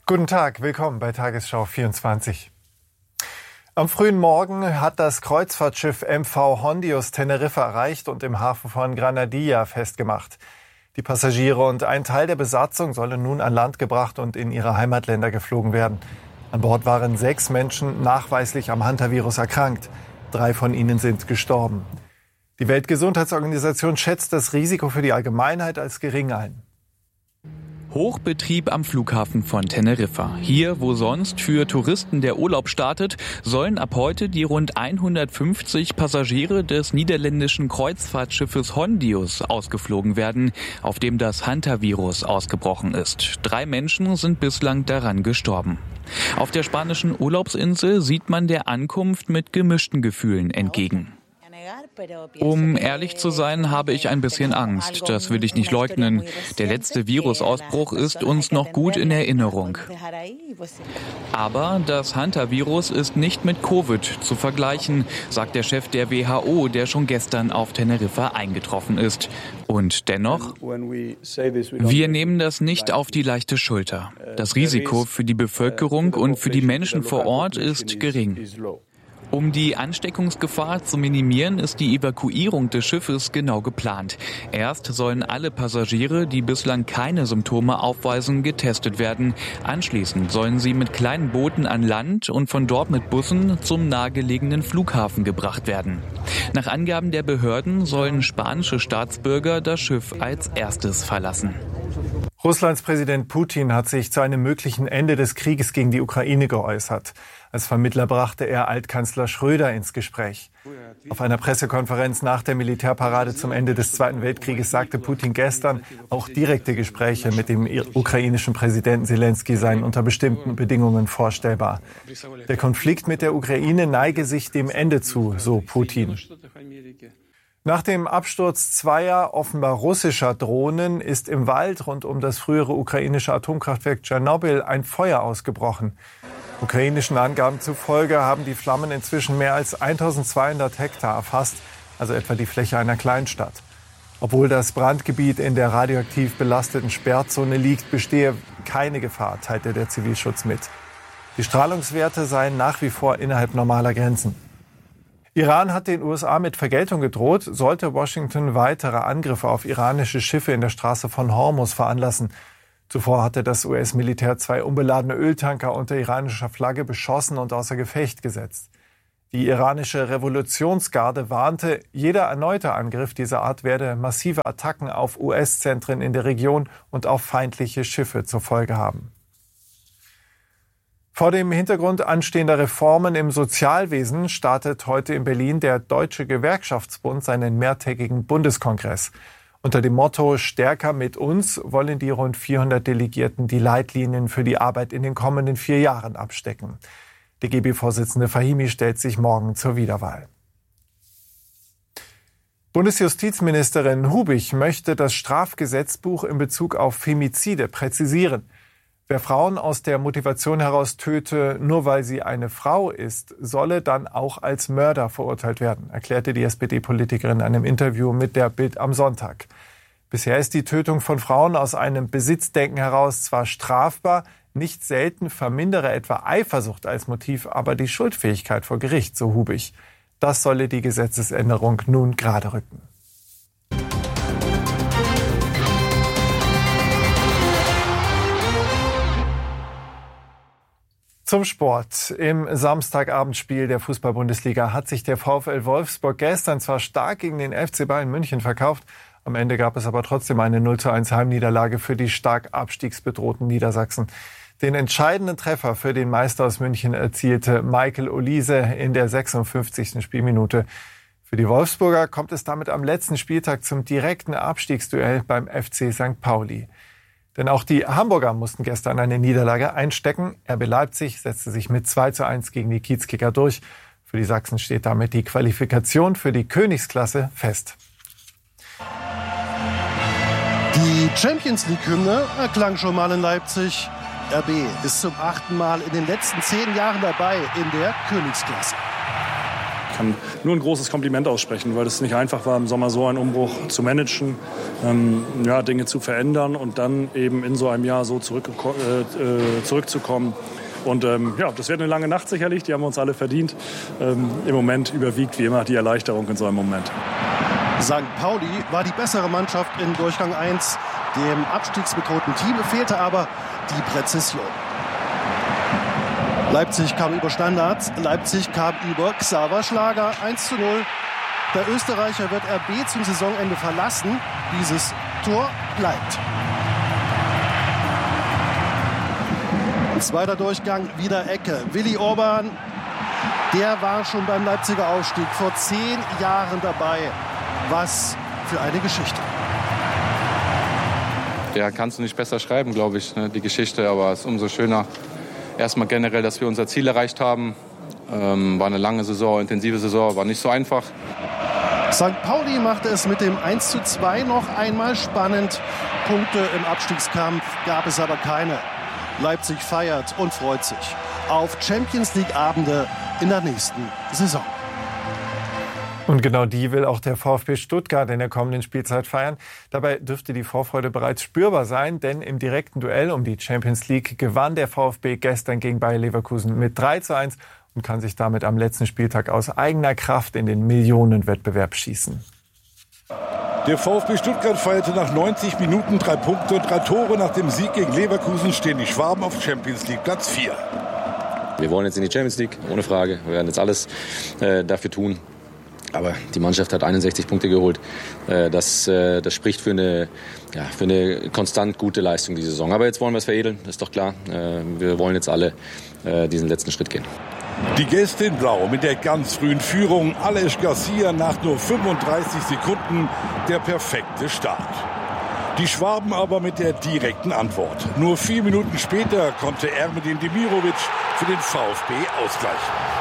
Guten Tag, willkommen bei Tagesschau 24. Am frühen Morgen hat das Kreuzfahrtschiff MV Hondius Teneriffa erreicht und im Hafen von Granadilla festgemacht. Die Passagiere und ein Teil der Besatzung sollen nun an Land gebracht und in ihre Heimatländer geflogen werden. An Bord waren 6 Menschen nachweislich am Hantavirus erkrankt. 3 von ihnen sind gestorben. Die Weltgesundheitsorganisation schätzt das Risiko für die Allgemeinheit als gering ein. Hochbetrieb am Flughafen von Teneriffa. Hier, wo sonst für Touristen der Urlaub startet, sollen ab heute die rund 150 Passagiere des niederländischen Kreuzfahrtschiffes Hondius ausgeflogen werden, auf dem das Hantavirus ausgebrochen ist. 3 Menschen sind bislang daran gestorben. Auf der spanischen Urlaubsinsel sieht man der Ankunft mit gemischten Gefühlen entgegen. Um ehrlich zu sein, habe ich ein bisschen Angst. Das will ich nicht leugnen. Der letzte Virusausbruch ist uns noch gut in Erinnerung. Aber das Hantavirus ist nicht mit Covid zu vergleichen, sagt der Chef der WHO, der schon gestern auf Teneriffa eingetroffen ist. Und dennoch, wir nehmen das nicht auf die leichte Schulter. Das Risiko für die Bevölkerung und für die Menschen vor Ort ist gering. Um die Ansteckungsgefahr zu minimieren, ist die Evakuierung des Schiffes genau geplant. Erst sollen alle Passagiere, die bislang keine Symptome aufweisen, getestet werden. Anschließend sollen sie mit kleinen Booten an Land und von dort mit Bussen zum nahegelegenen Flughafen gebracht werden. Nach Angaben der Behörden sollen spanische Staatsbürger das Schiff als erstes verlassen. Russlands Präsident Putin hat sich zu einem möglichen Ende des Krieges gegen die Ukraine geäußert. Als Vermittler brachte er Altkanzler Schröder ins Gespräch. Auf einer Pressekonferenz nach der Militärparade zum Ende des Zweiten Weltkrieges sagte Putin gestern, auch direkte Gespräche mit dem ukrainischen Präsidenten Selenskyj seien unter bestimmten Bedingungen vorstellbar. Der Konflikt mit der Ukraine neige sich dem Ende zu, so Putin. Nach dem Absturz 2 offenbar russischer Drohnen ist im Wald rund um das frühere ukrainische Atomkraftwerk Tschernobyl ein Feuer ausgebrochen. Ukrainischen Angaben zufolge haben die Flammen inzwischen mehr als 1200 Hektar erfasst, also etwa die Fläche einer Kleinstadt. Obwohl das Brandgebiet in der radioaktiv belasteten Sperrzone liegt, bestehe keine Gefahr, teilte der Zivilschutz mit. Die Strahlungswerte seien nach wie vor innerhalb normaler Grenzen. Iran hat den USA mit Vergeltung gedroht, sollte Washington weitere Angriffe auf iranische Schiffe in der Straße von Hormuz veranlassen. Zuvor hatte das US-Militär 2 unbeladene Öltanker unter iranischer Flagge beschossen und außer Gefecht gesetzt. Die iranische Revolutionsgarde warnte, jeder erneute Angriff dieser Art werde massive Attacken auf US-Zentren in der Region und auf feindliche Schiffe zur Folge haben. Vor dem Hintergrund anstehender Reformen im Sozialwesen startet heute in Berlin der Deutsche Gewerkschaftsbund seinen mehrtägigen Bundeskongress. Unter dem Motto »Stärker mit uns« wollen die rund 400 Delegierten die Leitlinien für die Arbeit in den kommenden 4 Jahren abstecken. DGB-Vorsitzende Fahimi stellt sich morgen zur Wiederwahl. Bundesjustizministerin Hubich möchte das Strafgesetzbuch in Bezug auf Femizide präzisieren. Wer Frauen aus der Motivation heraus töte, nur weil sie eine Frau ist, solle dann auch als Mörder verurteilt werden, erklärte die SPD-Politikerin in einem Interview mit der Bild am Sonntag. Bisher ist die Tötung von Frauen aus einem Besitzdenken heraus zwar strafbar, nicht selten vermindere etwa Eifersucht als Motiv, aber die Schuldfähigkeit vor Gericht, so Hubich. Das solle die Gesetzesänderung nun gerade rücken. Zum Sport. Im Samstagabendspiel der Fußball-Bundesliga hat sich der VfL Wolfsburg gestern zwar stark gegen den FC Bayern München verkauft, am Ende gab es aber trotzdem eine 0:1 Heimniederlage für die stark abstiegsbedrohten Niedersachsen. Den entscheidenden Treffer für den Meister aus München erzielte Michael Olise in der 56. Spielminute. Für die Wolfsburger kommt es damit am letzten Spieltag zum direkten Abstiegsduell beim FC St. Pauli. Denn auch die Hamburger mussten gestern eine Niederlage einstecken. RB Leipzig setzte sich mit 2:1 gegen die Kiezkicker durch. Für die Sachsen steht damit die Qualifikation für die Königsklasse fest. Die Champions-League-Hymne erklang schon mal in Leipzig. RB ist zum 8. Mal in den letzten 10 Jahren dabei in der Königsklasse. Ich kann nur ein großes Kompliment aussprechen, weil es nicht einfach war, im Sommer so einen Umbruch zu managen, Dinge zu verändern und dann eben in so einem Jahr so zurückzukommen. Und das wird eine lange Nacht sicherlich, die haben wir uns alle verdient. Im Moment überwiegt wie immer die Erleichterung in so einem Moment. St. Pauli war die bessere Mannschaft in Durchgang 1. Dem abstiegsbedrohten Team fehlte aber die Präzision. Leipzig kam über Standards, Leipzig kam über Xaver Schlager 1:0. Der Österreicher wird RB zum Saisonende verlassen. Dieses Tor bleibt. Zweiter Durchgang, wieder Ecke. Willi Orban, der war schon beim Leipziger Aufstieg vor 10 Jahren dabei. Was für eine Geschichte. Ja, kannst du nicht besser schreiben, glaube ich, die Geschichte. Aber es ist umso schöner, erstmal generell, dass wir unser Ziel erreicht haben. War eine lange Saison, intensive Saison, war nicht so einfach. St. Pauli machte es mit dem 1:2 noch einmal spannend. Punkte im Abstiegskampf gab es aber keine. Leipzig feiert und freut sich auf Champions-League-Abende in der nächsten Saison. Und genau die will auch der VfB Stuttgart in der kommenden Spielzeit feiern. Dabei dürfte die Vorfreude bereits spürbar sein, denn im direkten Duell um die Champions League gewann der VfB gestern gegen Bayer Leverkusen mit 3:1 und kann sich damit am letzten Spieltag aus eigener Kraft in den Millionenwettbewerb schießen. Der VfB Stuttgart feierte nach 90 Minuten 3 Punkte und 3 Tore. Nach dem Sieg gegen Leverkusen stehen die Schwaben auf Champions League Platz 4. Wir wollen jetzt in die Champions League, ohne Frage. Wir werden jetzt alles dafür tun. Aber die Mannschaft hat 61 Punkte geholt. Das spricht für eine konstant gute Leistung diese Saison. Aber jetzt wollen wir es veredeln, ist doch klar. Wir wollen jetzt alle diesen letzten Schritt gehen. Die Gäste in Blau mit der ganz frühen Führung. Aleix Garcia nach nur 35 Sekunden der perfekte Start. Die Schwaben aber mit der direkten Antwort. Nur 4 Minuten später konnte Ermedin Demirovic für den VfB ausgleichen.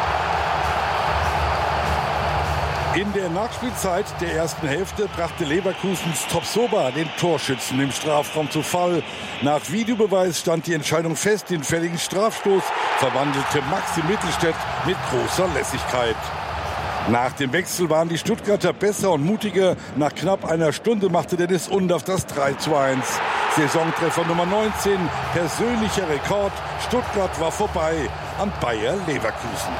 In der Nachspielzeit der ersten Hälfte brachte Leverkusens Tapsoba den Torschützen im Strafraum zu Fall. Nach Videobeweis stand die Entscheidung fest. Den fälligen Strafstoß verwandelte Maxi Mittelstädt mit großer Lässigkeit. Nach dem Wechsel waren die Stuttgarter besser und mutiger. Nach knapp einer Stunde machte Dennis Undaff das 3:1. Saisontreffer Nummer 19, persönlicher Rekord. Stuttgart war vorbei an Bayer Leverkusen.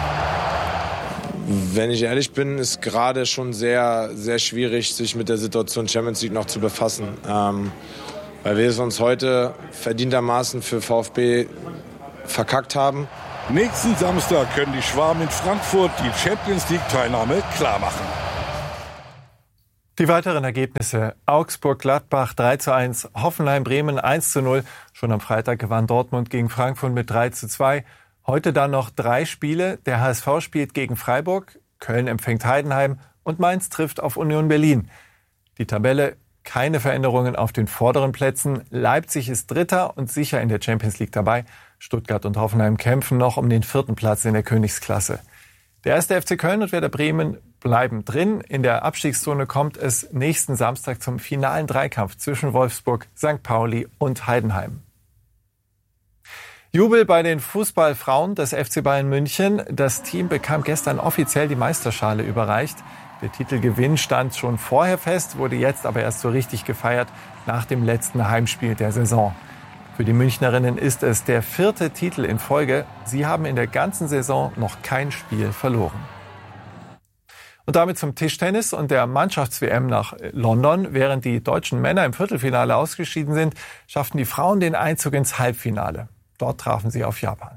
Wenn ich ehrlich bin, ist gerade schon sehr, sehr schwierig, sich mit der Situation Champions League noch zu befassen. Weil wir es uns heute verdientermaßen für VfB verkackt haben. Nächsten Samstag können die Schwaben in Frankfurt die Champions League-Teilnahme klarmachen. Die weiteren Ergebnisse: Augsburg-Gladbach 3:1, Hoffenheim-Bremen 1:0. Schon am Freitag gewann Dortmund gegen Frankfurt mit 3:2. Heute dann noch 3 Spiele. Der HSV spielt gegen Freiburg, Köln empfängt Heidenheim und Mainz trifft auf Union Berlin. Die Tabelle: keine Veränderungen auf den vorderen Plätzen. Leipzig ist Dritter und sicher in der Champions League dabei. Stuttgart und Hoffenheim kämpfen noch um den 4. Platz in der Königsklasse. Der 1. FC Köln und Werder Bremen bleiben drin. In der Abstiegszone kommt es nächsten Samstag zum finalen Dreikampf zwischen Wolfsburg, St. Pauli und Heidenheim. Jubel bei den Fußballfrauen des FC Bayern München. Das Team bekam gestern offiziell die Meisterschale überreicht. Der Titelgewinn stand schon vorher fest, wurde jetzt aber erst so richtig gefeiert nach dem letzten Heimspiel der Saison. Für die Münchnerinnen ist es der 4. Titel in Folge. Sie haben in der ganzen Saison noch kein Spiel verloren. Und damit zum Tischtennis und der Mannschafts-WM nach London. Während die deutschen Männer im Viertelfinale ausgeschieden sind, schafften die Frauen den Einzug ins Halbfinale. Dort trafen sie auf Japan.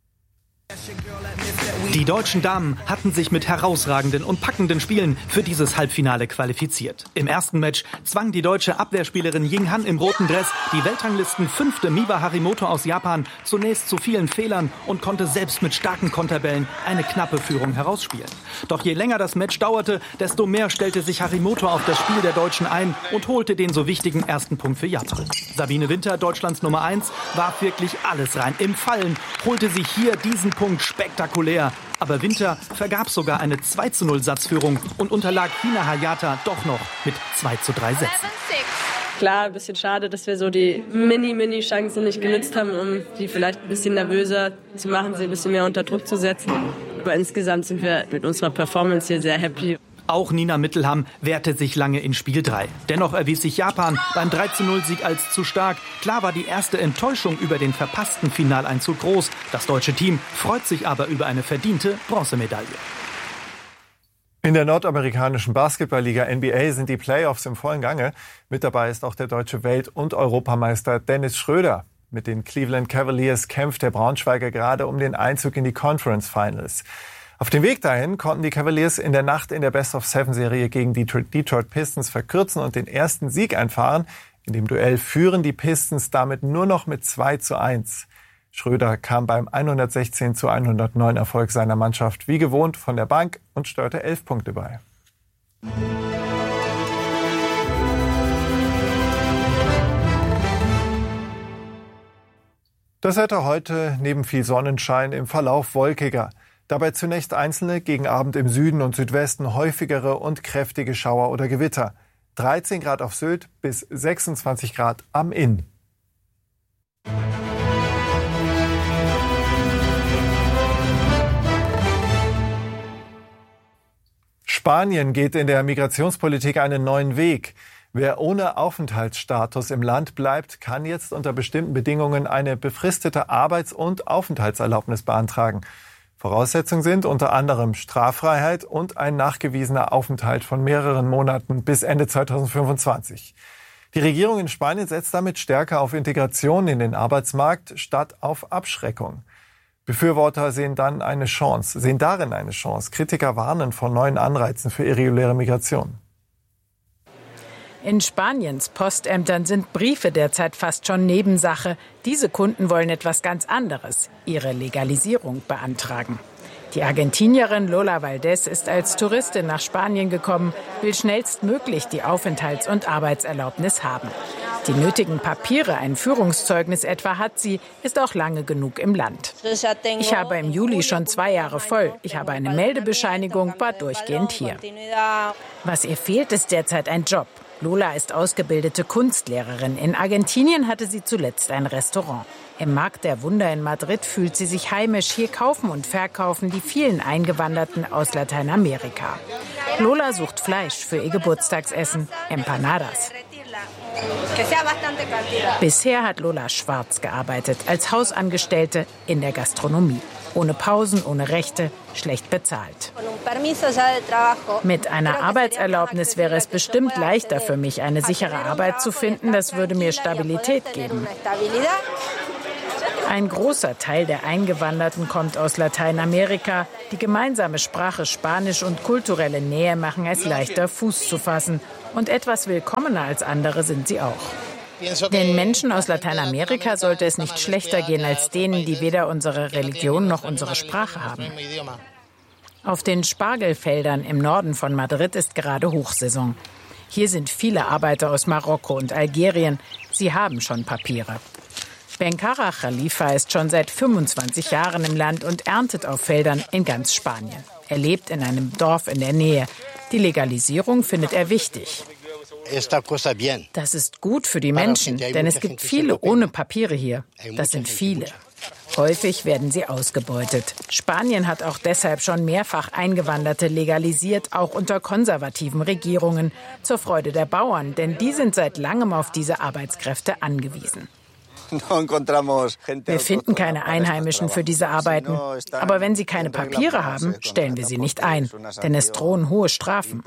Die deutschen Damen hatten sich mit herausragenden und packenden Spielen für dieses Halbfinale qualifiziert. Im ersten Match zwang die deutsche Abwehrspielerin Ying Han im roten Dress die Weltranglisten-5. Miwa Harimoto aus Japan zunächst zu vielen Fehlern und konnte selbst mit starken Konterbällen eine knappe Führung herausspielen. Doch je länger das Match dauerte, desto mehr stellte sich Harimoto auf das Spiel der Deutschen ein und holte den so wichtigen ersten Punkt für Japan. Sabine Winter, Deutschlands Nummer 1, warf wirklich alles rein. Im Fallen holte sie hier diesen Punkt spektakulär. Aber Winter vergab sogar eine 2:0 Satzführung und unterlag Hina Hayata doch noch mit 2:3 Sätzen. Klar, ein bisschen schade, dass wir so die Mini-Chancen nicht genutzt haben, um die vielleicht ein bisschen nervöser zu machen, sie ein bisschen mehr unter Druck zu setzen. Aber insgesamt sind wir mit unserer Performance hier sehr happy. Auch Nina Mittelham wehrte sich lange in Spiel 3. Dennoch erwies sich Japan beim 3:0-Sieg als zu stark. Klar war die erste Enttäuschung über den verpassten Finaleinzug groß. Das deutsche Team freut sich aber über eine verdiente Bronzemedaille. In der nordamerikanischen Basketballliga NBA sind die Playoffs im vollen Gange. Mit dabei ist auch der deutsche Welt- und Europameister Dennis Schröder. Mit den Cleveland Cavaliers kämpft der Braunschweiger gerade um den Einzug in die Conference Finals. Auf dem Weg dahin konnten die Cavaliers in der Nacht in der Best-of-7-Serie gegen die Detroit Pistons verkürzen und den ersten Sieg einfahren. In dem Duell führen die Pistons damit nur noch mit 2:1. Schröder kam beim 116:109 Erfolg seiner Mannschaft wie gewohnt von der Bank und steuerte 11 Punkte bei. Das Wetter heute neben viel Sonnenschein im Verlauf wolkiger. Dabei zunächst einzelne, gegen Abend im Süden und Südwesten häufigere und kräftige Schauer oder Gewitter. 13 Grad auf Sylt bis 26 Grad am Inn. Spanien geht in der Migrationspolitik einen neuen Weg. Wer ohne Aufenthaltsstatus im Land bleibt, kann jetzt unter bestimmten Bedingungen eine befristete Arbeits- und Aufenthaltserlaubnis beantragen. Voraussetzungen sind unter anderem Straffreiheit und ein nachgewiesener Aufenthalt von mehreren Monaten bis Ende 2025. Die Regierung in Spanien setzt damit stärker auf Integration in den Arbeitsmarkt statt auf Abschreckung. Befürworter sehen darin eine Chance. Kritiker warnen vor neuen Anreizen für irreguläre Migration. In Spaniens Postämtern sind Briefe derzeit fast schon Nebensache. Diese Kunden wollen etwas ganz anderes, ihre Legalisierung beantragen. Die Argentinierin Lola Valdés ist als Touristin nach Spanien gekommen, will schnellstmöglich die Aufenthalts- und Arbeitserlaubnis haben. Die nötigen Papiere, ein Führungszeugnis etwa hat sie, ist auch lange genug im Land. Ich habe im Juli schon 2 Jahre voll. Ich habe eine Meldebescheinigung, war durchgehend hier. Was ihr fehlt, ist derzeit ein Job. Lola ist ausgebildete Kunstlehrerin. In Argentinien hatte sie zuletzt ein Restaurant. Im Markt der Wunder in Madrid fühlt sie sich heimisch. Hier kaufen und verkaufen die vielen Eingewanderten aus Lateinamerika. Lola sucht Fleisch für ihr Geburtstagsessen, Empanadas. Bisher hat Lola schwarz gearbeitet, als Hausangestellte in der Gastronomie. Ohne Pausen, ohne Rechte, schlecht bezahlt. Mit einer Arbeitserlaubnis wäre es bestimmt leichter für mich, eine sichere Arbeit zu finden. Das würde mir Stabilität geben. Ein großer Teil der Eingewanderten kommt aus Lateinamerika. Die gemeinsame Sprache Spanisch und kulturelle Nähe machen es leichter, Fuß zu fassen. Und etwas willkommener als andere sind sie auch. Den Menschen aus Lateinamerika sollte es nicht schlechter gehen als denen, die weder unsere Religion noch unsere Sprache haben. Auf den Spargelfeldern im Norden von Madrid ist gerade Hochsaison. Hier sind viele Arbeiter aus Marokko und Algerien. Sie haben schon Papiere. Benkara Khalifa ist schon seit 25 Jahren im Land und erntet auf Feldern in ganz Spanien. Er lebt in einem Dorf in der Nähe. Die Legalisierung findet er wichtig. Das ist gut für die Menschen, denn es gibt viele ohne Papiere hier. Das sind viele. Häufig werden sie ausgebeutet. Spanien hat auch deshalb schon mehrfach Eingewanderte legalisiert, auch unter konservativen Regierungen, zur Freude der Bauern, denn die sind seit langem auf diese Arbeitskräfte angewiesen. Wir finden keine Einheimischen für diese Arbeiten. Aber wenn sie keine Papiere haben, stellen wir sie nicht ein, denn es drohen hohe Strafen.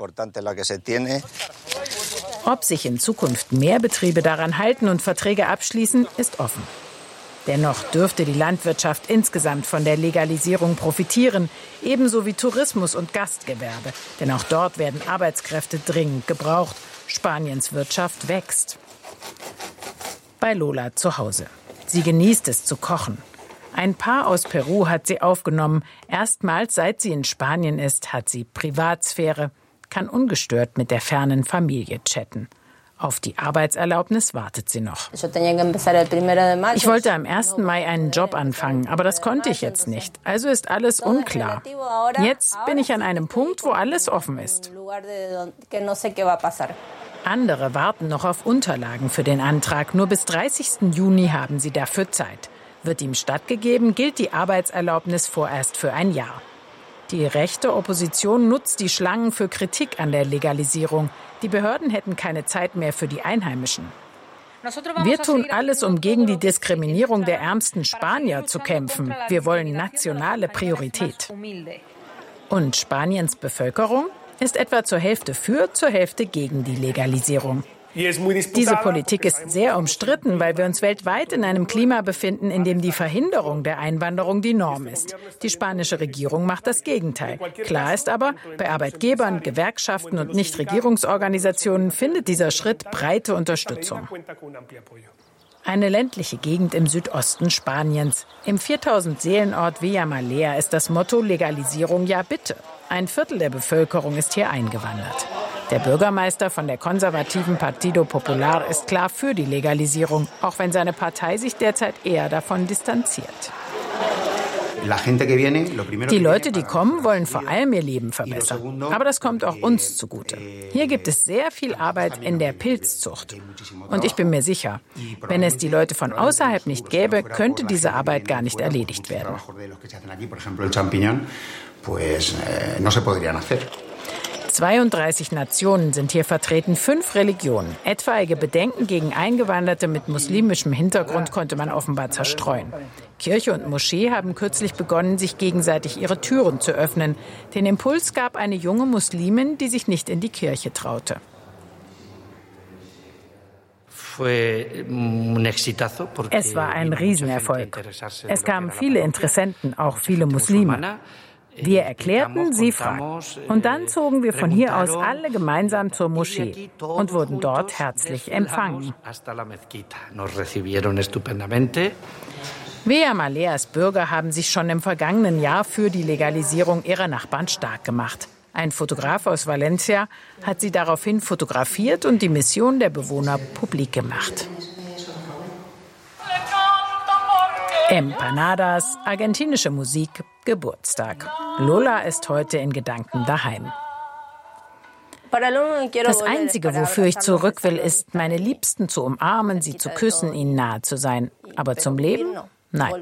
Ob sich in Zukunft mehr Betriebe daran halten und Verträge abschließen, ist offen. Dennoch dürfte die Landwirtschaft insgesamt von der Legalisierung profitieren, ebenso wie Tourismus und Gastgewerbe. Denn auch dort werden Arbeitskräfte dringend gebraucht. Spaniens Wirtschaft wächst. Bei Lola zu Hause. Sie genießt es zu kochen. Ein Paar aus Peru hat sie aufgenommen. Erstmals, seit sie in Spanien ist, hat sie Privatsphäre, kann ungestört mit der fernen Familie chatten. Auf die Arbeitserlaubnis wartet sie noch. Ich wollte am 1. Mai einen Job anfangen, aber das konnte ich jetzt nicht. Also ist alles unklar. Jetzt bin ich an einem Punkt, wo alles offen ist. Andere warten noch auf Unterlagen für den Antrag. Nur bis 30. Juni haben sie dafür Zeit. Wird ihm stattgegeben, gilt die Arbeitserlaubnis vorerst für ein Jahr. Die rechte Opposition nutzt die Schlangen für Kritik an der Legalisierung. Die Behörden hätten keine Zeit mehr für die Einheimischen. Wir tun alles, um gegen die Diskriminierung der ärmsten Spanier zu kämpfen. Wir wollen nationale Priorität. Und Spaniens Bevölkerung ist etwa zur Hälfte für, zur Hälfte gegen die Legalisierung. Diese Politik ist sehr umstritten, weil wir uns weltweit in einem Klima befinden, in dem die Verhinderung der Einwanderung die Norm ist. Die spanische Regierung macht das Gegenteil. Klar ist aber, bei Arbeitgebern, Gewerkschaften und Nichtregierungsorganisationen findet dieser Schritt breite Unterstützung. Eine ländliche Gegend im Südosten Spaniens. Im 4000-Seelenort Villamalea ist das Motto Legalisierung ja bitte. Ein Viertel der Bevölkerung ist hier eingewandert. Der Bürgermeister von der konservativen Partido Popular ist klar für die Legalisierung, auch wenn seine Partei sich derzeit eher davon distanziert. Die Leute, die kommen, wollen vor allem ihr Leben verbessern. Aber das kommt auch uns zugute. Hier gibt es sehr viel Arbeit in der Pilzzucht. Und ich bin mir sicher, wenn es die Leute von außerhalb nicht gäbe, könnte diese Arbeit gar nicht erledigt werden. 32 Nationen sind hier vertreten, 5 Religionen. Etwaige Bedenken gegen Eingewanderte mit muslimischem Hintergrund konnte man offenbar zerstreuen. Kirche und Moschee haben kürzlich begonnen, sich gegenseitig ihre Türen zu öffnen. Den Impuls gab eine junge Muslimin, die sich nicht in die Kirche traute. Es war ein Riesenerfolg. Es kamen viele Interessenten, auch viele Muslime. Wir erklärten, sie fragten. Und dann zogen wir von hier aus alle gemeinsam zur Moschee und wurden dort herzlich empfangen. Villamaleas Bürger haben sich schon im vergangenen Jahr für die Legalisierung ihrer Nachbarn stark gemacht. Ein Fotograf aus Valencia hat sie daraufhin fotografiert und die Mission der Bewohner publik gemacht. Empanadas, argentinische Musik, Geburtstag. Lola ist heute in Gedanken daheim. Das Einzige, wofür ich zurück will, ist, meine Liebsten zu umarmen, sie zu küssen, ihnen nahe zu sein. Aber zum Leben? Nein.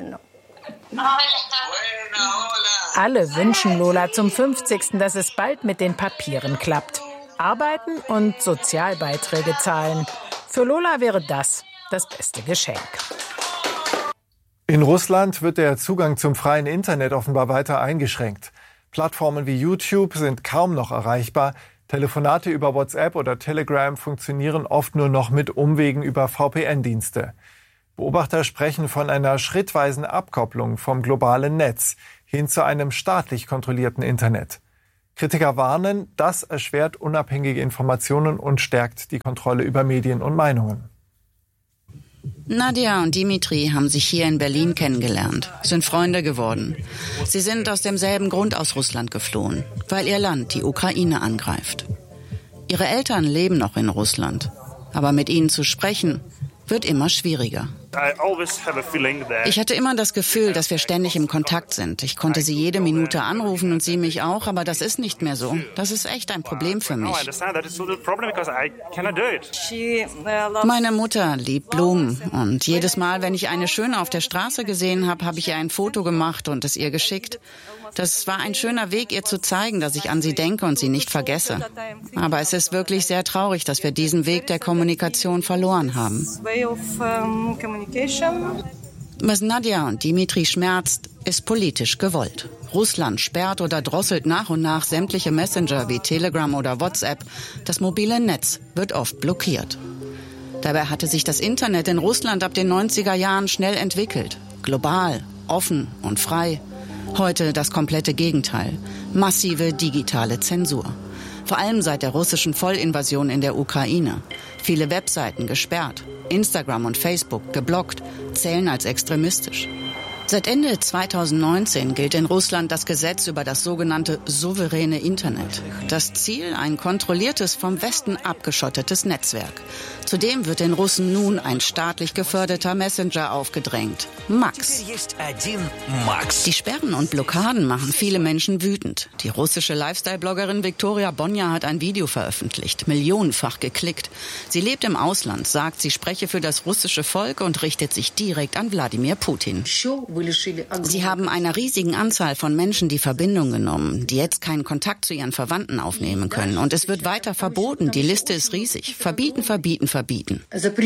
Alle wünschen Lola zum 50., dass es bald mit den Papieren klappt. Arbeiten und Sozialbeiträge zahlen. Für Lola wäre das beste Geschenk. In Russland wird der Zugang zum freien Internet offenbar weiter eingeschränkt. Plattformen wie YouTube sind kaum noch erreichbar. Telefonate über WhatsApp oder Telegram funktionieren oft nur noch mit Umwegen über VPN-Dienste. Beobachter sprechen von einer schrittweisen Abkopplung vom globalen Netz hin zu einem staatlich kontrollierten Internet. Kritiker warnen, das erschwert unabhängige Informationen und stärkt die Kontrolle über Medien und Meinungen. Nadja und Dimitri haben sich hier in Berlin kennengelernt, sind Freunde geworden. Sie sind aus demselben Grund aus Russland geflohen, weil ihr Land die Ukraine angreift. Ihre Eltern leben noch in Russland, aber mit ihnen zu sprechen wird immer schwieriger. Ich hatte immer das Gefühl, dass wir ständig im Kontakt sind. Ich konnte sie jede Minute anrufen und sie mich auch, aber das ist nicht mehr so. Das ist echt ein Problem für mich. Meine Mutter liebt Blumen und jedes Mal, wenn ich eine schöne auf der Straße gesehen habe, habe ich ihr ein Foto gemacht und es ihr geschickt. Das war ein schöner Weg, ihr zu zeigen, dass ich an sie denke und sie nicht vergesse. Aber es ist wirklich sehr traurig, dass wir diesen Weg der Kommunikation verloren haben. Was Nadja und Dimitri schmerzt, ist politisch gewollt. Russland sperrt oder drosselt nach und nach sämtliche Messenger wie Telegram oder WhatsApp. Das mobile Netz wird oft blockiert. Dabei hatte sich das Internet in Russland ab den 90er Jahren schnell entwickelt. Global, offen und frei. Heute das komplette Gegenteil. Massive digitale Zensur. Vor allem seit der russischen Vollinvasion in der Ukraine. Viele Webseiten gesperrt. Instagram und Facebook geblockt, zählen als extremistisch. Seit Ende 2019 gilt in Russland das Gesetz über das sogenannte souveräne Internet. Das Ziel, ein kontrolliertes, vom Westen abgeschottetes Netzwerk. Zudem wird den Russen nun ein staatlich geförderter Messenger aufgedrängt. Max. Die Sperren und Blockaden machen viele Menschen wütend. Die russische Lifestyle-Bloggerin Viktoria Bonja hat ein Video veröffentlicht, millionenfach geklickt. Sie lebt im Ausland, sagt, sie spreche für das russische Volk und richtet sich direkt an Wladimir Putin. Sie haben einer riesigen Anzahl von Menschen die Verbindung genommen, die jetzt keinen Kontakt zu ihren Verwandten aufnehmen können. Und es wird weiter verboten. Die Liste ist riesig. Verbieten, verbieten, verbieten.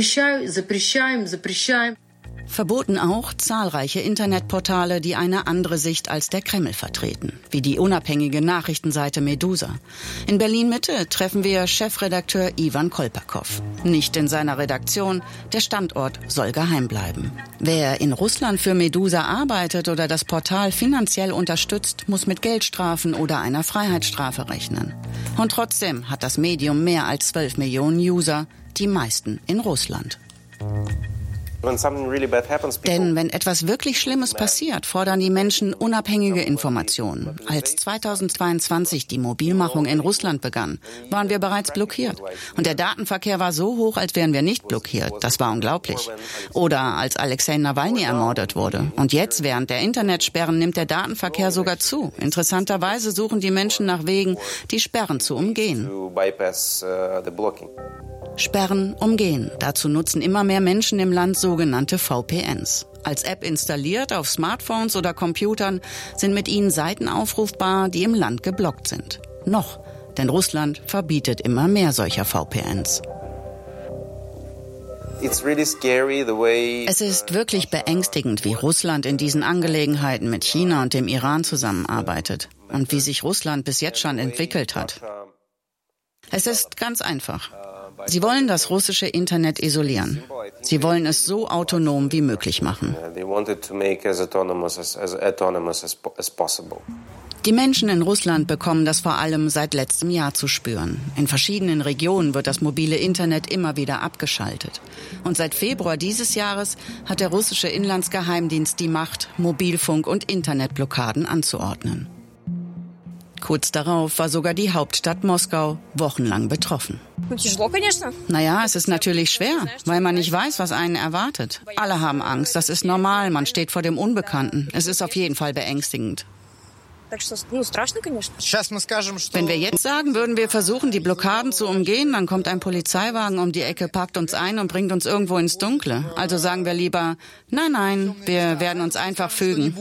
Verboten auch zahlreiche Internetportale, die eine andere Sicht als der Kreml vertreten, wie die unabhängige Nachrichtenseite Medusa. In Berlin-Mitte treffen wir Chefredakteur Ivan Kolpakow. Nicht in seiner Redaktion, der Standort soll geheim bleiben. Wer in Russland für Medusa arbeitet oder das Portal finanziell unterstützt, muss mit Geldstrafen oder einer Freiheitsstrafe rechnen. Und trotzdem hat das Medium mehr als 12 Millionen User, die meisten in Russland. Denn wenn etwas wirklich Schlimmes passiert, fordern die Menschen unabhängige Informationen. Als 2022 die Mobilmachung in Russland begann, waren wir bereits blockiert. Und der Datenverkehr war so hoch, als wären wir nicht blockiert. Das war unglaublich. Oder als Alexei Nawalny ermordet wurde. Und jetzt, während der Internetsperren, nimmt der Datenverkehr sogar zu. Interessanterweise suchen die Menschen nach Wegen, die Sperren zu umgehen. Sperren umgehen. Dazu nutzen immer mehr Menschen im Land sogenannte VPNs. Als App installiert auf Smartphones oder Computern sind mit ihnen Seiten aufrufbar, die im Land geblockt sind. Noch, denn Russland verbietet immer mehr solcher VPNs. Es ist wirklich beängstigend, wie Russland in diesen Angelegenheiten mit China und dem Iran zusammenarbeitet und wie sich Russland bis jetzt schon entwickelt hat. Es ist ganz einfach. Sie wollen das russische Internet isolieren. Sie wollen es so autonom wie möglich machen. Die Menschen in Russland bekommen das vor allem seit letztem Jahr zu spüren. In verschiedenen Regionen wird das mobile Internet immer wieder abgeschaltet. Und seit Februar dieses Jahres hat der russische Inlandsgeheimdienst die Macht, Mobilfunk- und Internetblockaden anzuordnen. Kurz darauf war sogar die Hauptstadt Moskau wochenlang betroffen. Naja, es ist natürlich schwer, weil man nicht weiß, was einen erwartet. Alle haben Angst, das ist normal, man steht vor dem Unbekannten. Es ist auf jeden Fall beängstigend. Wenn wir jetzt sagen, würden wir versuchen, die Blockaden zu umgehen, dann kommt ein Polizeiwagen um die Ecke, packt uns ein und bringt uns irgendwo ins Dunkle. Also sagen wir lieber, nein, wir werden uns einfach fügen.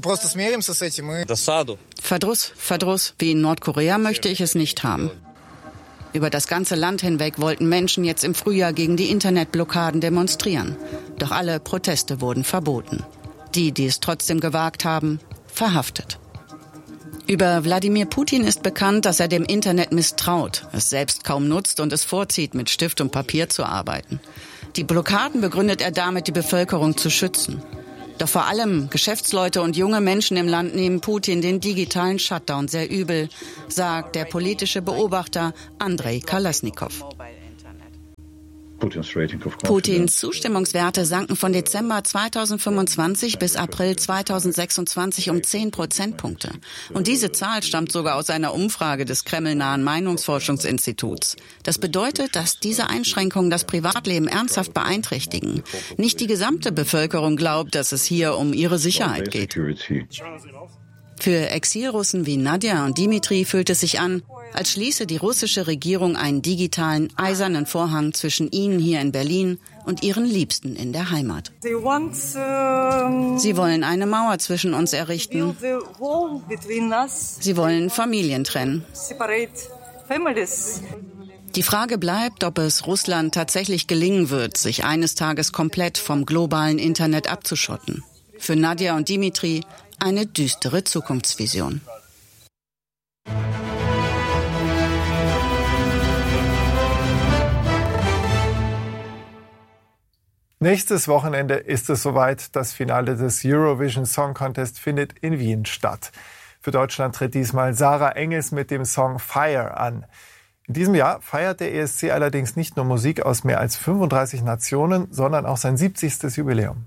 Verdruss, wie in Nordkorea möchte ich es nicht haben. Über das ganze Land hinweg wollten Menschen jetzt im Frühjahr gegen die Internetblockaden demonstrieren. Doch alle Proteste wurden verboten. Die es trotzdem gewagt haben, verhaftet. Über Wladimir Putin ist bekannt, dass er dem Internet misstraut, es selbst kaum nutzt und es vorzieht, mit Stift und Papier zu arbeiten. Die Blockaden begründet er damit, die Bevölkerung zu schützen. Doch vor allem Geschäftsleute und junge Menschen im Land nehmen Putin den digitalen Shutdown sehr übel, sagt der politische Beobachter Andrei Kalasnikow. Putins Zustimmungswerte sanken von Dezember 2025 bis April 2026 um 10 Prozentpunkte. Und diese Zahl stammt sogar aus einer Umfrage des kremlnahen Meinungsforschungsinstituts. Das bedeutet, dass diese Einschränkungen das Privatleben ernsthaft beeinträchtigen. Nicht die gesamte Bevölkerung glaubt, dass es hier um ihre Sicherheit geht. Für Exilrussen wie Nadja und Dimitri fühlt es sich an, als schließe die russische Regierung einen digitalen, eisernen Vorhang zwischen ihnen hier in Berlin und ihren Liebsten in der Heimat. Sie wollen eine Mauer zwischen uns errichten. Sie wollen Familien trennen. Die Frage bleibt, ob es Russland tatsächlich gelingen wird, sich eines Tages komplett vom globalen Internet abzuschotten. Für Nadja und Dimitri eine düstere Zukunftsvision. Nächstes Wochenende ist es soweit. Das Finale des Eurovision Song Contest findet in Wien statt. Für Deutschland tritt diesmal Sarah Engels mit dem Song Fire an. In diesem Jahr feiert der ESC allerdings nicht nur Musik aus mehr als 35 Nationen, sondern auch sein 70. Jubiläum.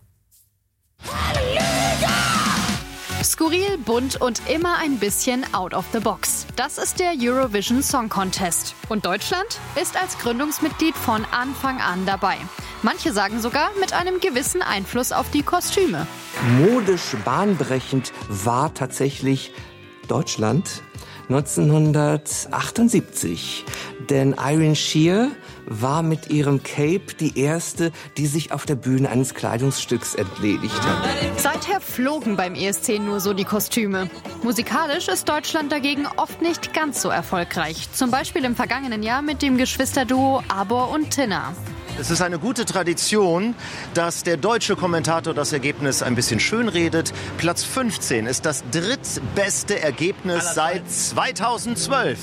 Skurril, bunt und immer ein bisschen out of the box. Das ist der Eurovision Song Contest. Und Deutschland ist als Gründungsmitglied von Anfang an dabei. Manche sagen sogar mit einem gewissen Einfluss auf die Kostüme. Modisch bahnbrechend war tatsächlich Deutschland. 1978. Denn Irene Shear war mit ihrem Cape die erste, die sich auf der Bühne eines Kleidungsstücks entledigt hat. Seither flogen beim ESC nur so die Kostüme. Musikalisch ist Deutschland dagegen oft nicht ganz so erfolgreich. Zum Beispiel im vergangenen Jahr mit dem Geschwisterduo Abor und Tinna. Es ist eine gute Tradition, dass der deutsche Kommentator das Ergebnis ein bisschen schönredet. Platz 15 ist das drittbeste Ergebnis seit 2012.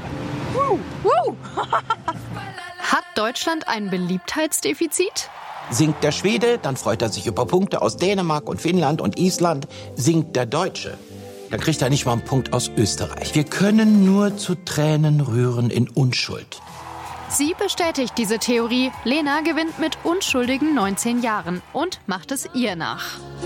Hat Deutschland ein Beliebtheitsdefizit? Singt der Schwede, dann freut er sich über Punkte aus Dänemark und Finnland und Island. Singt der Deutsche, dann kriegt er nicht mal einen Punkt aus Österreich. Wir können nur zu Tränen rühren in Unschuld. Sie bestätigt diese Theorie. Lena gewinnt mit unschuldigen 19 Jahren und macht es ihr nach.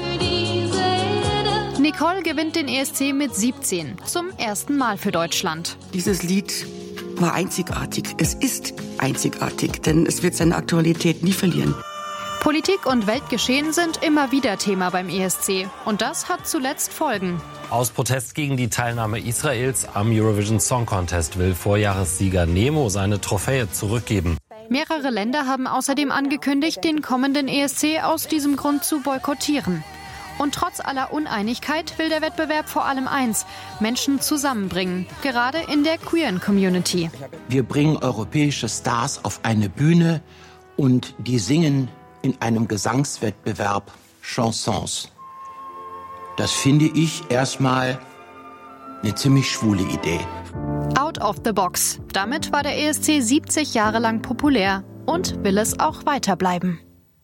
Nicole gewinnt den ESC mit 17, zum ersten Mal für Deutschland. Dieses Lied war einzigartig. Es ist einzigartig, denn es wird seine Aktualität nie verlieren. Politik und Weltgeschehen sind immer wieder Thema beim ESC. Und das hat zuletzt Folgen. Aus Protest gegen die Teilnahme Israels am Eurovision Song Contest will Vorjahressieger Nemo seine Trophäe zurückgeben. Mehrere Länder haben außerdem angekündigt, den kommenden ESC aus diesem Grund zu boykottieren. Und trotz aller Uneinigkeit will der Wettbewerb vor allem eins: Menschen zusammenbringen, gerade in der queeren Community. Wir bringen europäische Stars auf eine Bühne und die singen in einem Gesangswettbewerb Chansons. Das finde ich erstmal eine ziemlich schwule Idee. Out of the box. Damit war der ESC 70 Jahre lang populär und will es auch weiter bleiben.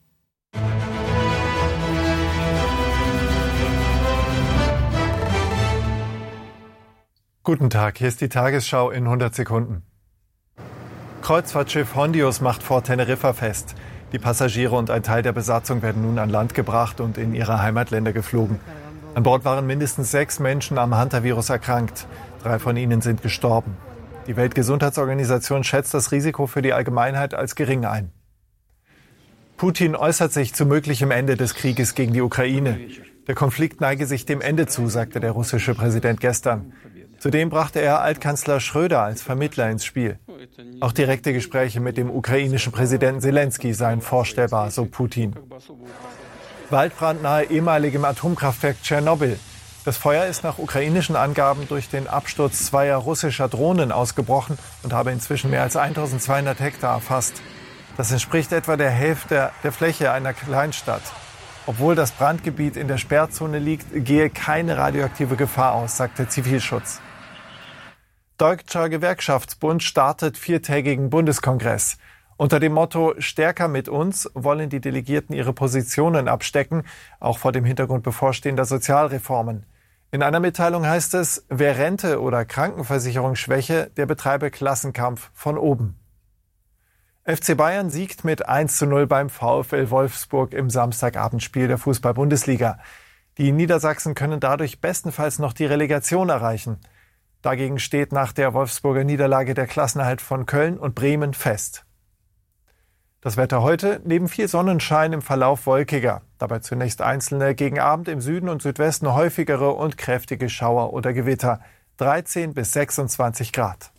Guten Tag, hier ist die Tagesschau in 100 Sekunden. Kreuzfahrtschiff Hondius macht vor Teneriffa fest. Die Passagiere und ein Teil der Besatzung werden nun an Land gebracht und in ihre Heimatländer geflogen. An Bord waren mindestens 6 Menschen am Hantavirus erkrankt. 3 von ihnen sind gestorben. Die Weltgesundheitsorganisation schätzt das Risiko für die Allgemeinheit als gering ein. Putin äußert sich zu möglichem Ende des Krieges gegen die Ukraine. Der Konflikt neige sich dem Ende zu, sagte der russische Präsident gestern. Zudem brachte er Altkanzler Schröder als Vermittler ins Spiel. Auch direkte Gespräche mit dem ukrainischen Präsidenten Zelensky seien vorstellbar, so Putin. Waldbrand nahe ehemaligem Atomkraftwerk Tschernobyl. Das Feuer ist nach ukrainischen Angaben durch den Absturz 2 russischer Drohnen ausgebrochen und habe inzwischen mehr als 1200 Hektar erfasst. Das entspricht etwa der Hälfte der Fläche einer Kleinstadt. Obwohl das Brandgebiet in der Sperrzone liegt, gehe keine radioaktive Gefahr aus, sagte Zivilschutz. Deutscher Gewerkschaftsbund startet 4-tägigen Bundeskongress. Unter dem Motto »Stärker mit uns« wollen die Delegierten ihre Positionen abstecken, auch vor dem Hintergrund bevorstehender Sozialreformen. In einer Mitteilung heißt es, wer Rente oder Krankenversicherung schwäche, der betreibe Klassenkampf von oben. FC Bayern siegt mit 1:0 beim VfL Wolfsburg im Samstagabendspiel der Fußball-Bundesliga. Die Niedersachsen können dadurch bestenfalls noch die Relegation erreichen. Dagegen steht nach der Wolfsburger Niederlage der Klassenerhalt von Köln und Bremen fest. Das Wetter heute, neben viel Sonnenschein im Verlauf wolkiger. Dabei zunächst einzelne, gegen Abend im Süden und Südwesten häufigere und kräftige Schauer oder Gewitter. 13 bis 26 Grad.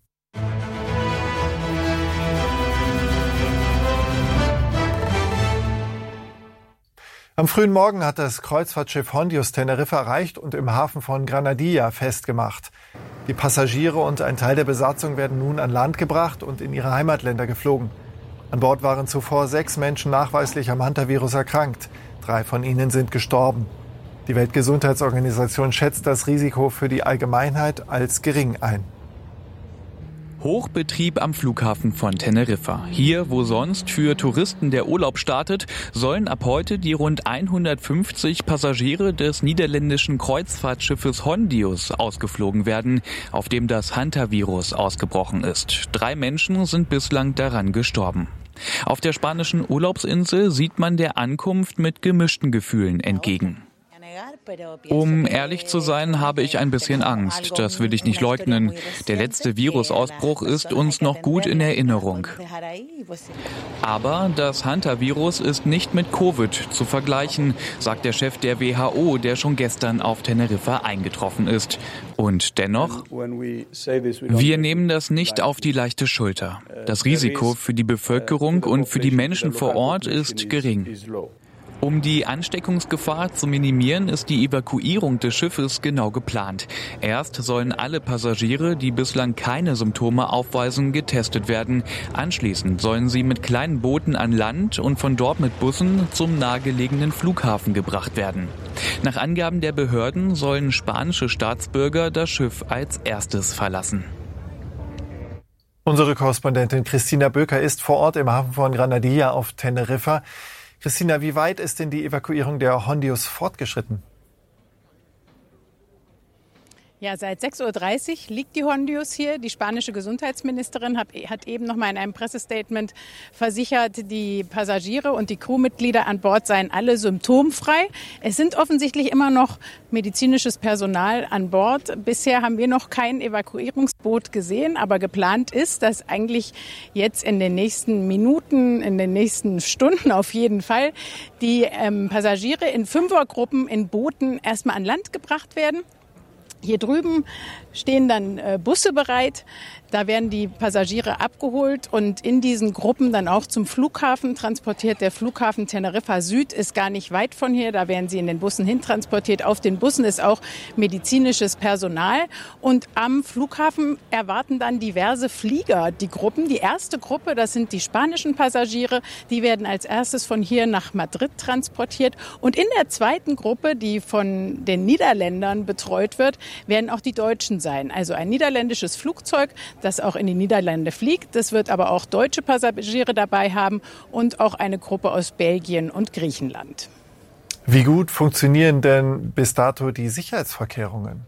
Am frühen Morgen hat das Kreuzfahrtschiff Hondius Teneriffa erreicht und im Hafen von Granadilla festgemacht. Die Passagiere und ein Teil der Besatzung werden nun an Land gebracht und in ihre Heimatländer geflogen. An Bord waren zuvor 6 Menschen nachweislich am Hantavirus erkrankt. 3 von ihnen sind gestorben. Die Weltgesundheitsorganisation schätzt das Risiko für die Allgemeinheit als gering ein. Hochbetrieb am Flughafen von Teneriffa. Hier, wo sonst für Touristen der Urlaub startet, sollen ab heute die rund 150 Passagiere des niederländischen Kreuzfahrtschiffes Hondius ausgeflogen werden, auf dem das Hantavirus ausgebrochen ist. 3 Menschen sind bislang daran gestorben. Auf der spanischen Urlaubsinsel sieht man der Ankunft mit gemischten Gefühlen entgegen. Um ehrlich zu sein, habe ich ein bisschen Angst. Das will ich nicht leugnen. Der letzte Virusausbruch ist uns noch gut in Erinnerung. Aber das Hantavirus ist nicht mit Covid zu vergleichen, sagt der Chef der WHO, der schon gestern auf Teneriffa eingetroffen ist. Und dennoch, wir nehmen das nicht auf die leichte Schulter. Das Risiko für die Bevölkerung und für die Menschen vor Ort ist gering. Um die Ansteckungsgefahr zu minimieren, ist die Evakuierung des Schiffes genau geplant. Erst sollen alle Passagiere, die bislang keine Symptome aufweisen, getestet werden. Anschließend sollen sie mit kleinen Booten an Land und von dort mit Bussen zum nahegelegenen Flughafen gebracht werden. Nach Angaben der Behörden sollen spanische Staatsbürger das Schiff als erstes verlassen. Unsere Korrespondentin Christina Böker ist vor Ort im Hafen von Granadilla auf Teneriffa. Christina, wie weit ist denn die Evakuierung der Hondios fortgeschritten? Ja, seit 6:30 Uhr liegt die Hondios hier. Die spanische Gesundheitsministerin hat eben noch mal in einem Pressestatement versichert, die Passagiere und die Crewmitglieder an Bord seien alle symptomfrei. Es sind offensichtlich immer noch medizinisches Personal an Bord. Bisher haben wir noch kein Evakuierungsboot gesehen, aber geplant ist, dass eigentlich jetzt in den nächsten Minuten, in den nächsten Stunden auf jeden Fall die Passagiere in Fünfergruppen in Booten erstmal an Land gebracht werden. Hier drüben stehen dann Busse bereit. Da werden die Passagiere abgeholt und in diesen Gruppen dann auch zum Flughafen transportiert. Der Flughafen Teneriffa Süd ist gar nicht weit von hier. Da werden sie in den Bussen hintransportiert. Auf den Bussen ist auch medizinisches Personal. Und am Flughafen erwarten dann diverse Flieger die Gruppen. Die erste Gruppe, das sind die spanischen Passagiere. Die werden als erstes von hier nach Madrid transportiert. Und in der zweiten Gruppe, die von den Niederländern betreut wird, werden auch die Deutschen sein. Also ein niederländisches Flugzeug, das auch in die Niederlande fliegt. Das wird aber auch deutsche Passagiere dabei haben und auch eine Gruppe aus Belgien und Griechenland. Wie gut funktionieren denn bis dato die Sicherheitsvorkehrungen?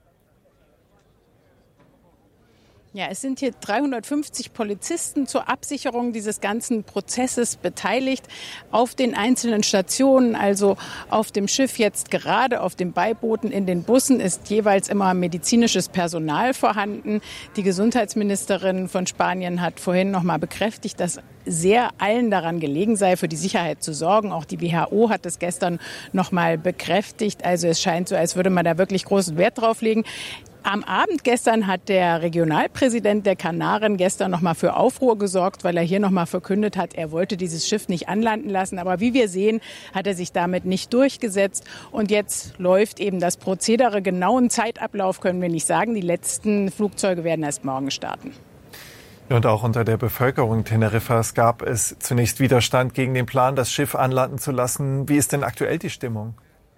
Ja, es sind hier 350 Polizisten zur Absicherung dieses ganzen Prozesses beteiligt. Auf den einzelnen Stationen, also auf dem Schiff jetzt gerade, auf den Beibooten, in den Bussen ist jeweils immer medizinisches Personal vorhanden. Die Gesundheitsministerin von Spanien hat vorhin noch mal bekräftigt, dass sehr allen daran gelegen sei, für die Sicherheit zu sorgen. Auch die WHO hat es gestern noch mal bekräftigt. Also es scheint so, als würde man da wirklich großen Wert drauf legen. Am Abend gestern hat der Regionalpräsident der Kanaren gestern noch mal für Aufruhr gesorgt, weil er hier noch mal verkündet hat, er wollte dieses Schiff nicht anlanden lassen. Aber wie wir sehen, hat er sich damit nicht durchgesetzt. Und jetzt läuft eben das Prozedere. Genauen Zeitablauf können wir nicht sagen. Die letzten Flugzeuge werden erst morgen starten. Und auch unter der Bevölkerung Teneriffas gab es zunächst Widerstand gegen den Plan, das Schiff anlanden zu lassen. Wie ist denn aktuell die Stimmung?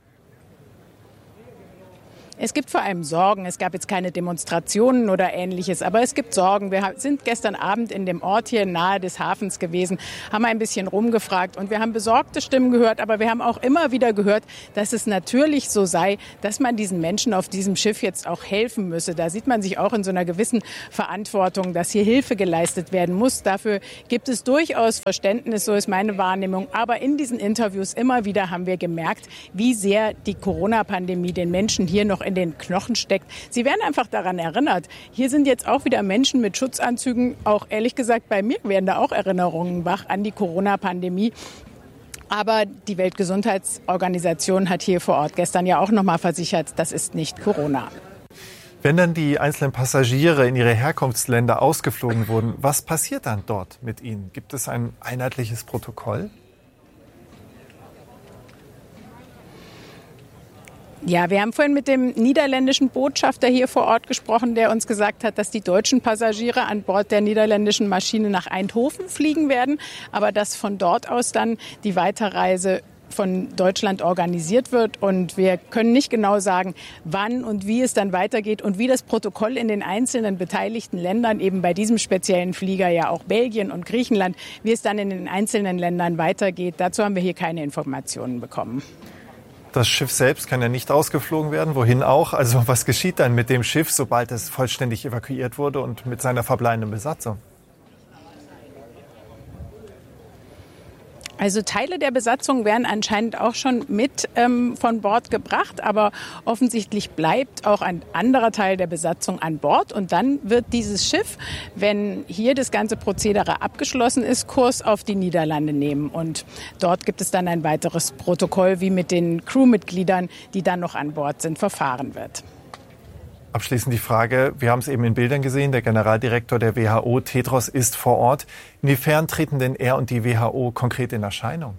Es gibt vor allem Sorgen. Es gab jetzt keine Demonstrationen oder Ähnliches, aber es gibt Sorgen. Wir sind gestern Abend in dem Ort hier nahe des Hafens gewesen, haben ein bisschen rumgefragt und wir haben besorgte Stimmen gehört, aber wir haben auch immer wieder gehört, dass es natürlich so sei, dass man diesen Menschen auf diesem Schiff jetzt auch helfen müsse. Da sieht man sich auch in so einer gewissen Verantwortung, dass hier Hilfe geleistet werden muss. Dafür gibt es durchaus Verständnis, so ist meine Wahrnehmung. Aber in diesen Interviews immer wieder haben wir gemerkt, wie sehr die Corona-Pandemie den Menschen hier noch in den Knochen steckt. Sie werden einfach daran erinnert. Hier sind jetzt auch wieder Menschen mit Schutzanzügen. Auch ehrlich gesagt, bei mir werden da auch Erinnerungen wach an die Corona-Pandemie. Aber die Weltgesundheitsorganisation hat hier vor Ort gestern ja auch noch mal versichert, das ist nicht Corona. Wenn dann die einzelnen Passagiere in ihre Herkunftsländer ausgeflogen wurden, was passiert dann dort mit ihnen? Gibt es ein einheitliches Protokoll? Ja, wir haben vorhin mit dem niederländischen Botschafter hier vor Ort gesprochen, der uns gesagt hat, dass die deutschen Passagiere an Bord der niederländischen Maschine nach Eindhoven fliegen werden, aber dass von dort aus dann die Weiterreise von Deutschland organisiert wird. Und wir können nicht genau sagen, wann und wie es dann weitergeht und wie das Protokoll in den einzelnen beteiligten Ländern, eben bei diesem speziellen Flieger ja auch Belgien und Griechenland, wie es dann in den einzelnen Ländern weitergeht. Dazu haben wir hier keine Informationen bekommen. Das Schiff selbst kann ja nicht ausgeflogen werden, wohin auch. Also was geschieht dann mit dem Schiff, sobald es vollständig evakuiert wurde und mit seiner verbleibenden Besatzung? Also Teile der Besatzung werden anscheinend auch schon mit von Bord gebracht, aber offensichtlich bleibt auch ein anderer Teil der Besatzung an Bord. Und dann wird dieses Schiff, wenn hier das ganze Prozedere abgeschlossen ist, Kurs auf die Niederlande nehmen. Und dort gibt es dann ein weiteres Protokoll, wie mit den Crewmitgliedern, die dann noch an Bord sind, verfahren wird. Abschließend die Frage, wir haben es eben in Bildern gesehen, der Generaldirektor der WHO, Tedros, ist vor Ort. Inwiefern treten denn er und die WHO konkret in Erscheinung?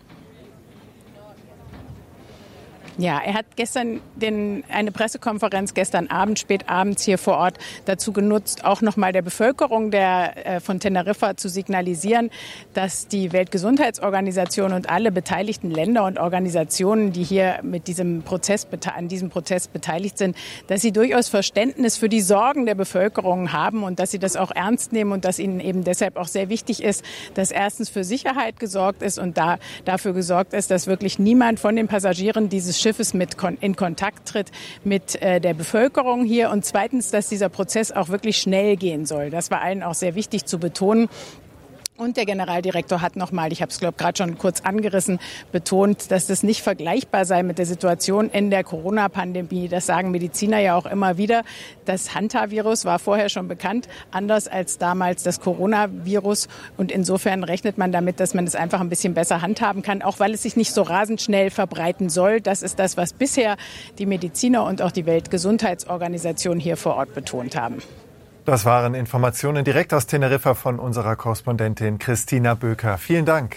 Ja, er hat gestern eine Pressekonferenz gestern Abend, spät abends hier vor Ort dazu genutzt, auch nochmal der Bevölkerung von Teneriffa zu signalisieren, dass die Weltgesundheitsorganisation und alle beteiligten Länder und Organisationen, die hier an diesem Prozess beteiligt sind, dass sie durchaus Verständnis für die Sorgen der Bevölkerung haben und dass sie das auch ernst nehmen und dass ihnen eben deshalb auch sehr wichtig ist, dass erstens für Sicherheit gesorgt ist und dafür gesorgt ist, dass wirklich niemand von den Passagieren dieses Schiffes in Kontakt tritt mit der Bevölkerung hier und zweitens, dass dieser Prozess auch wirklich schnell gehen soll. Das war allen auch sehr wichtig zu betonen. Und der Generaldirektor hat nochmal, ich habe es gerade schon kurz angerissen, betont, dass das nicht vergleichbar sei mit der Situation in der Corona-Pandemie. Das sagen Mediziner ja auch immer wieder. Das Hantavirus war vorher schon bekannt, anders als damals das Coronavirus. Und insofern rechnet man damit, dass man es einfach ein bisschen besser handhaben kann, auch weil es sich nicht so rasend schnell verbreiten soll. Das ist das, was bisher die Mediziner und auch die Weltgesundheitsorganisation hier vor Ort betont haben. Das waren Informationen direkt aus Teneriffa von unserer Korrespondentin Christina Böker. Vielen Dank.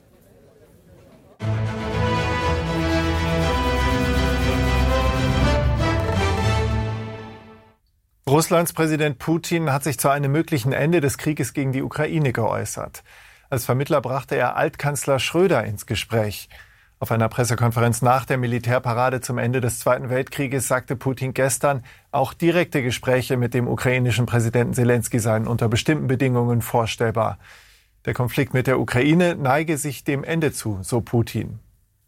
Russlands Präsident Putin hat sich zu einem möglichen Ende des Krieges gegen die Ukraine geäußert. Als Vermittler brachte er Altkanzler Schröder ins Gespräch. Auf einer Pressekonferenz nach der Militärparade zum Ende des Zweiten Weltkrieges sagte Putin gestern, auch direkte Gespräche mit dem ukrainischen Präsidenten Selenskyj seien unter bestimmten Bedingungen vorstellbar. Der Konflikt mit der Ukraine neige sich dem Ende zu, so Putin.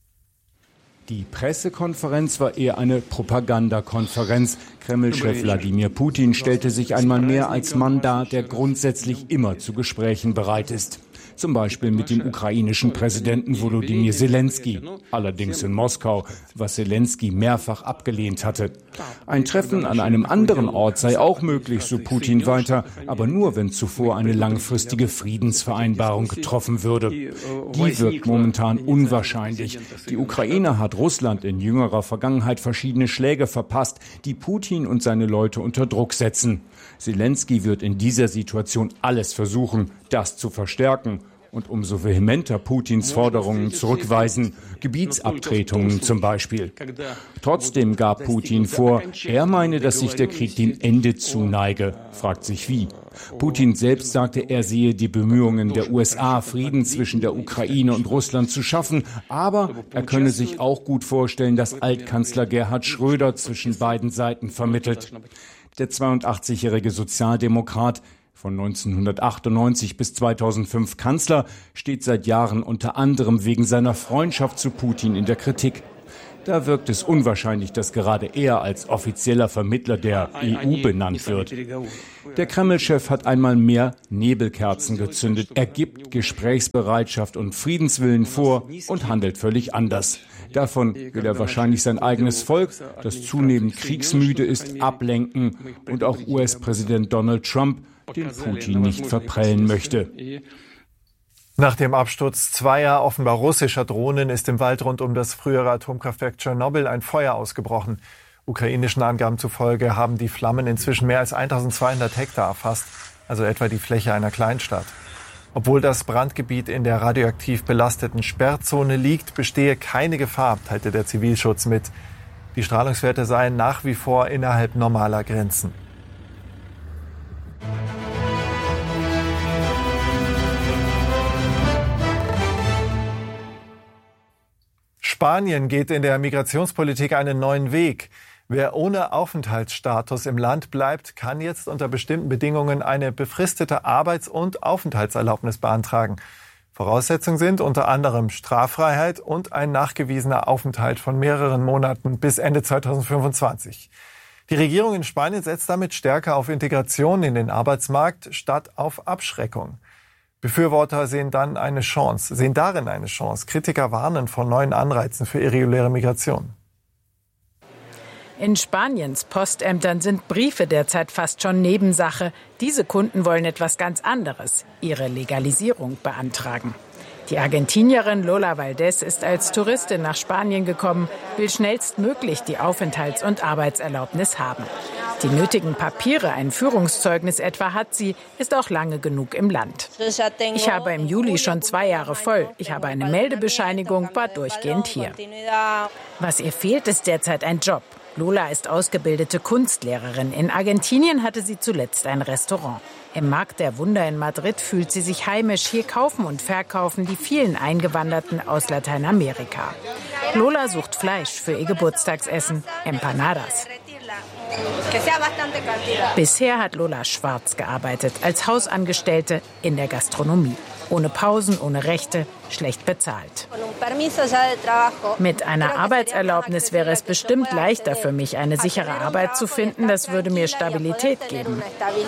Die Pressekonferenz war eher eine Propagandakonferenz. Kreml-Chef Wladimir Putin stellte sich einmal mehr als Mann dar, der grundsätzlich immer zu Gesprächen bereit ist. Zum Beispiel mit dem ukrainischen Präsidenten Volodymyr Selenskyj, allerdings in Moskau, was Selenskyj mehrfach abgelehnt hatte. Ein Treffen an einem anderen Ort sei auch möglich, so Putin weiter, aber nur, wenn zuvor eine langfristige Friedensvereinbarung getroffen würde. Die wirkt momentan unwahrscheinlich. Die Ukraine hat Russland in jüngerer Vergangenheit verschiedene Schläge verpasst, die Putin und seine Leute unter Druck setzen. Selenskyj wird in dieser Situation alles versuchen, das zu verstärken und umso vehementer Putins Forderungen zurückweisen, Gebietsabtretungen zum Beispiel. Trotzdem gab Putin vor, er meine, dass sich der Krieg dem Ende zuneige. Fragt sich wie. Putin selbst sagte, er sehe die Bemühungen der USA, Frieden zwischen der Ukraine und Russland zu schaffen, aber er könne sich auch gut vorstellen, dass Altkanzler Gerhard Schröder zwischen beiden Seiten vermittelt. Der 82-jährige Sozialdemokrat, von 1998 bis 2005 Kanzler, steht seit Jahren unter anderem wegen seiner Freundschaft zu Putin in der Kritik. Da wirkt es unwahrscheinlich, dass gerade er als offizieller Vermittler der EU benannt wird. Der Kreml-Chef hat einmal mehr Nebelkerzen gezündet. Er gibt Gesprächsbereitschaft und Friedenswillen vor und handelt völlig anders. Davon will er wahrscheinlich sein eigenes Volk, das zunehmend kriegsmüde ist, ablenken und auch US-Präsident Donald Trump, den Putin nicht verprellen möchte. Nach dem Absturz zweier offenbar russischer Drohnen ist im Wald rund um das frühere Atomkraftwerk Tschernobyl ein Feuer ausgebrochen. Ukrainischen Angaben zufolge haben die Flammen inzwischen mehr als 1200 Hektar erfasst, also etwa die Fläche einer Kleinstadt. Obwohl das Brandgebiet in der radioaktiv belasteten Sperrzone liegt, bestehe keine Gefahr, teilte der Zivilschutz mit. Die Strahlungswerte seien nach wie vor innerhalb normaler Grenzen. Spanien geht in der Migrationspolitik einen neuen Weg. Wer ohne Aufenthaltsstatus im Land bleibt, kann jetzt unter bestimmten Bedingungen eine befristete Arbeits- und Aufenthaltserlaubnis beantragen. Voraussetzungen sind unter anderem Straffreiheit und ein nachgewiesener Aufenthalt von mehreren Monaten bis Ende 2025. Die Regierung in Spanien setzt damit stärker auf Integration in den Arbeitsmarkt statt auf Abschreckung. Befürworter sehen darin eine Chance. Kritiker warnen vor neuen Anreizen für irreguläre Migration. In Spaniens Postämtern sind Briefe derzeit fast schon Nebensache. Diese Kunden wollen etwas ganz anderes: ihre Legalisierung beantragen. Die Argentinierin Lola Valdés ist als Touristin nach Spanien gekommen, will schnellstmöglich die Aufenthalts- und Arbeitserlaubnis haben. Die nötigen Papiere, ein Führungszeugnis etwa, hat sie, ist auch lange genug im Land. Ich habe im Juli schon 2 Jahre voll. Ich habe eine Meldebescheinigung, war durchgehend hier. Was ihr fehlt, ist derzeit ein Job. Lola ist ausgebildete Kunstlehrerin. In Argentinien hatte sie zuletzt ein Restaurant. Im Markt der Wunder in Madrid fühlt sie sich heimisch. Hier kaufen und verkaufen die vielen Eingewanderten aus Lateinamerika. Lola sucht Fleisch für ihr Geburtstagsessen, Empanadas. Bisher hat Lola schwarz gearbeitet, als Hausangestellte in der Gastronomie. Ohne Pausen, ohne Rechte, schlecht bezahlt. Mit einer Arbeitserlaubnis wäre es bestimmt leichter für mich, eine sichere Arbeit zu finden. Das würde mir Stabilität geben.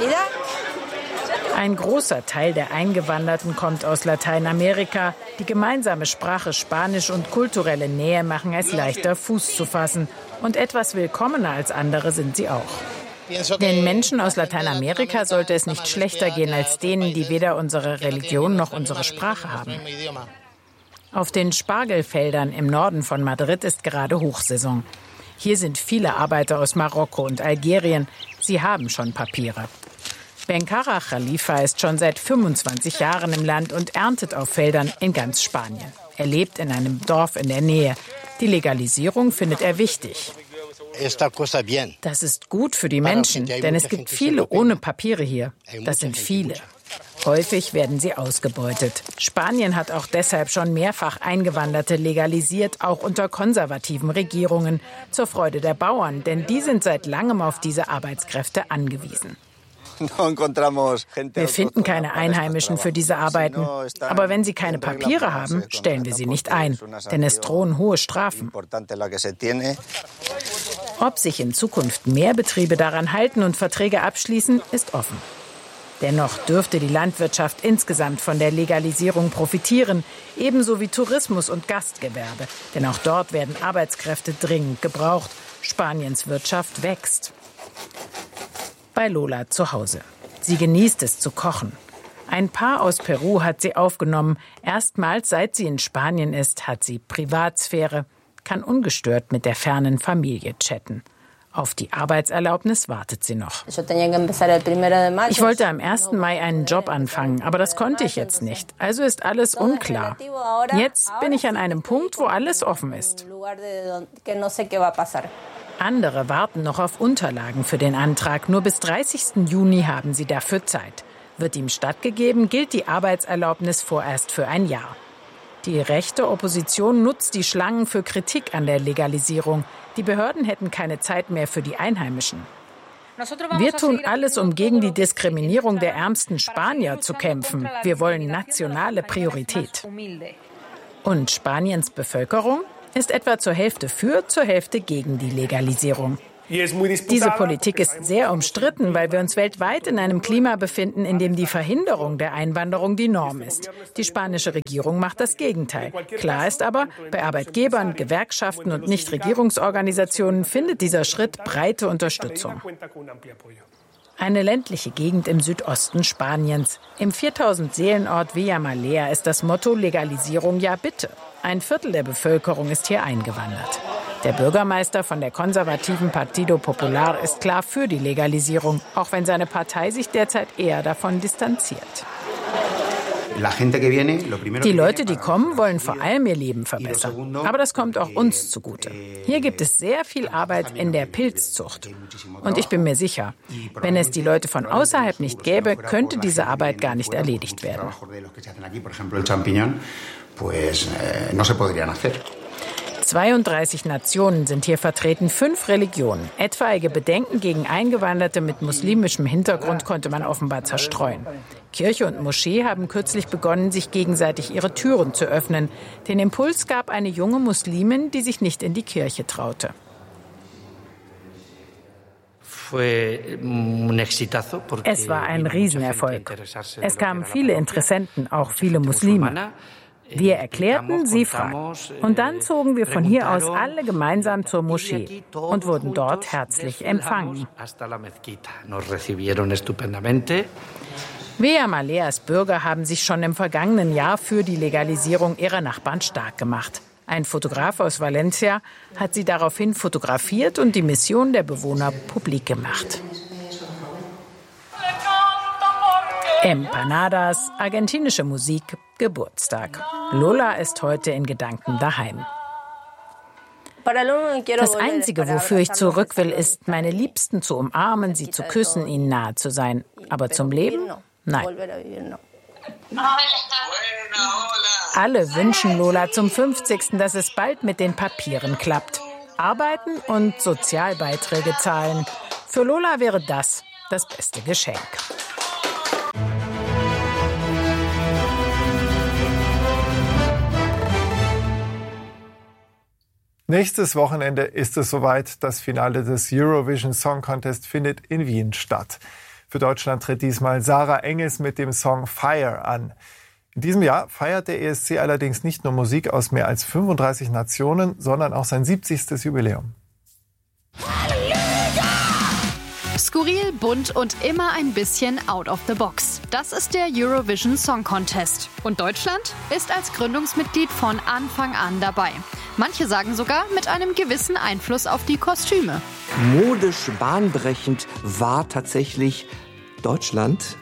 Ein großer Teil der Eingewanderten kommt aus Lateinamerika. Die gemeinsame Sprache Spanisch und kulturelle Nähe machen es leichter, Fuß zu fassen. Und etwas willkommener als andere sind sie auch. Den Menschen aus Lateinamerika sollte es nicht schlechter gehen als denen, die weder unsere Religion noch unsere Sprache haben. Auf den Spargelfeldern im Norden von Madrid ist gerade Hochsaison. Hier sind viele Arbeiter aus Marokko und Algerien. Sie haben schon Papiere. Benkara Khalifa ist schon seit 25 Jahren im Land und erntet auf Feldern in ganz Spanien. Er lebt in einem Dorf in der Nähe. Die Legalisierung findet er wichtig. Das ist gut für die Menschen, denn es gibt viele ohne Papiere hier. Das sind viele. Häufig werden sie ausgebeutet. Spanien hat auch deshalb schon mehrfach Eingewanderte legalisiert, auch unter konservativen Regierungen, zur Freude der Bauern, denn die sind seit langem auf diese Arbeitskräfte angewiesen. Wir finden keine Einheimischen für diese Arbeiten. Aber wenn sie keine Papiere haben, stellen wir sie nicht ein, denn es drohen hohe Strafen. Ob sich in Zukunft mehr Betriebe daran halten und Verträge abschließen, ist offen. Dennoch dürfte die Landwirtschaft insgesamt von der Legalisierung profitieren, ebenso wie Tourismus und Gastgewerbe. Denn auch dort werden Arbeitskräfte dringend gebraucht. Spaniens Wirtschaft wächst. Bei Lola zu Hause. Sie genießt es zu kochen. Ein Paar aus Peru hat sie aufgenommen. Erstmals, seit sie in Spanien ist, hat sie Privatsphäre, kann ungestört mit der fernen Familie chatten. Auf die Arbeitserlaubnis wartet sie noch. Ich wollte am 1. Mai einen Job anfangen, aber das konnte ich jetzt nicht. Also ist alles unklar. Jetzt bin ich an einem Punkt, wo alles offen ist. Andere warten noch auf Unterlagen für den Antrag. Nur bis 30. Juni haben sie dafür Zeit. Wird ihm stattgegeben, gilt die Arbeitserlaubnis vorerst für ein Jahr. Die rechte Opposition nutzt die Schlangen für Kritik an der Legalisierung. Die Behörden hätten keine Zeit mehr für die Einheimischen. Wir tun alles, um gegen die Diskriminierung der ärmsten Spanier zu kämpfen. Wir wollen nationale Priorität. Und Spaniens Bevölkerung ist etwa zur Hälfte für, zur Hälfte gegen die Legalisierung. Diese Politik ist sehr umstritten, weil wir uns weltweit in einem Klima befinden, in dem die Verhinderung der Einwanderung die Norm ist. Die spanische Regierung macht das Gegenteil. Klar ist aber, bei Arbeitgebern, Gewerkschaften und Nichtregierungsorganisationen findet dieser Schritt breite Unterstützung. Eine ländliche Gegend im Südosten Spaniens. Im 4000-Seelenort Villamalea ist das Motto Legalisierung ja bitte. Ein Viertel der Bevölkerung ist hier eingewandert. Der Bürgermeister von der konservativen Partido Popular ist klar für die Legalisierung, auch wenn seine Partei sich derzeit eher davon distanziert. Die Leute, die kommen, wollen vor allem ihr Leben verbessern. Aber das kommt auch uns zugute. Hier gibt es sehr viel Arbeit in der Pilzzucht. Und ich bin mir sicher, wenn es die Leute von außerhalb nicht gäbe, könnte diese Arbeit gar nicht erledigt werden. 32 Nationen sind hier vertreten, 5 Religionen. Etwaige Bedenken gegen Eingewanderte mit muslimischem Hintergrund konnte man offenbar zerstreuen. Kirche und Moschee haben kürzlich begonnen, sich gegenseitig ihre Türen zu öffnen. Den Impuls gab eine junge Muslimin, die sich nicht in die Kirche traute. Es war ein Riesenerfolg. Es kamen viele Interessenten, auch viele Muslime. Wir erklärten, sie fragten. Und dann zogen wir von hier aus alle gemeinsam zur Moschee und wurden dort herzlich empfangen. Vea Maleas Bürger haben sich schon im vergangenen Jahr für die Legalisierung ihrer Nachbarn stark gemacht. Ein Fotograf aus Valencia hat sie daraufhin fotografiert und die Mission der Bewohner publik gemacht. Empanadas, argentinische Musik, Geburtstag. Lola ist heute in Gedanken daheim. Das Einzige, wofür ich zurück will, ist, meine Liebsten zu umarmen, sie zu küssen, ihnen nahe zu sein. Aber zum Leben? Nein. Alle wünschen Lola zum 50., dass es bald mit den Papieren klappt. Arbeiten und Sozialbeiträge zahlen. Für Lola wäre das beste Geschenk. Nächstes Wochenende ist es soweit. Das Finale des Eurovision Song Contest findet in Wien statt. Für Deutschland tritt diesmal Sarah Engels mit dem Song Fire an. In diesem Jahr feiert der ESC allerdings nicht nur Musik aus mehr als 35 Nationen, sondern auch sein 70. Jubiläum. Skurril, bunt und immer ein bisschen out of the box. Das ist der Eurovision Song Contest. Und Deutschland ist als Gründungsmitglied von Anfang an dabei. Manche sagen sogar mit einem gewissen Einfluss auf die Kostüme. Modisch bahnbrechend war tatsächlich Deutschland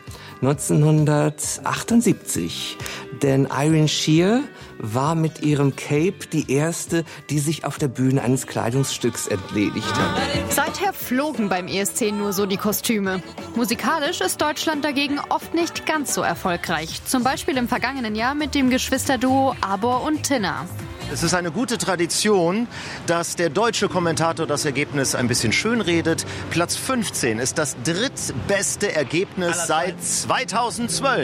1978. Denn Irene Shear war mit ihrem Cape die erste, die sich auf der Bühne eines Kleidungsstücks entledigt hat. Seither flogen beim ESC nur so die Kostüme. Musikalisch ist Deutschland dagegen oft nicht ganz so erfolgreich. Zum Beispiel im vergangenen Jahr mit dem Geschwisterduo Abor und Tinna. Es ist eine gute Tradition, dass der deutsche Kommentator das Ergebnis ein bisschen schönredet. Platz 15 ist das drittbeste Ergebnis seit 2012.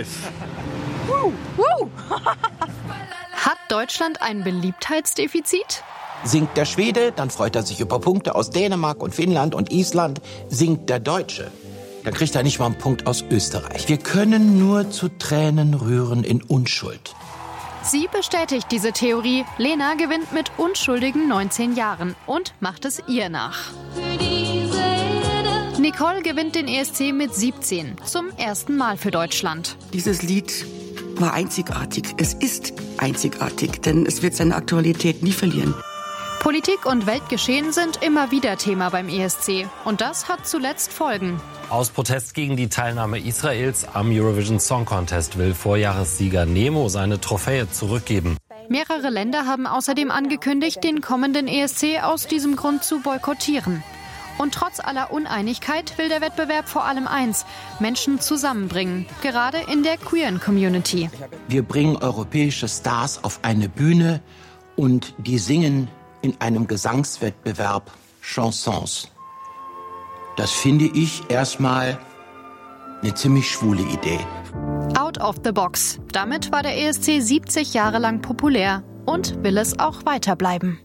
Hat Deutschland ein Beliebtheitsdefizit? Singt der Schwede, dann freut er sich über Punkte aus Dänemark und Finnland und Island. Singt der Deutsche, dann kriegt er nicht mal einen Punkt aus Österreich. Wir können nur zu Tränen rühren in Unschuld. Sie bestätigt diese Theorie. Lena gewinnt mit unschuldigen 19 Jahren und macht es ihr nach. Nicole gewinnt den ESC mit 17, zum ersten Mal für Deutschland. Dieses Lied war einzigartig. Es ist einzigartig, denn es wird seine Aktualität nie verlieren. Politik und Weltgeschehen sind immer wieder Thema beim ESC. Und das hat zuletzt Folgen. Aus Protest gegen die Teilnahme Israels am Eurovision Song Contest will Vorjahressieger Nemo seine Trophäe zurückgeben. Mehrere Länder haben außerdem angekündigt, den kommenden ESC aus diesem Grund zu boykottieren. Und trotz aller Uneinigkeit will der Wettbewerb vor allem eins: Menschen zusammenbringen, gerade in der queeren Community. Wir bringen europäische Stars auf eine Bühne und die singen in einem Gesangswettbewerb Chansons. Das finde ich erstmal eine ziemlich schwule Idee. Out of the box. Damit war der ESC 70 Jahre lang populär und will es auch weiter bleiben.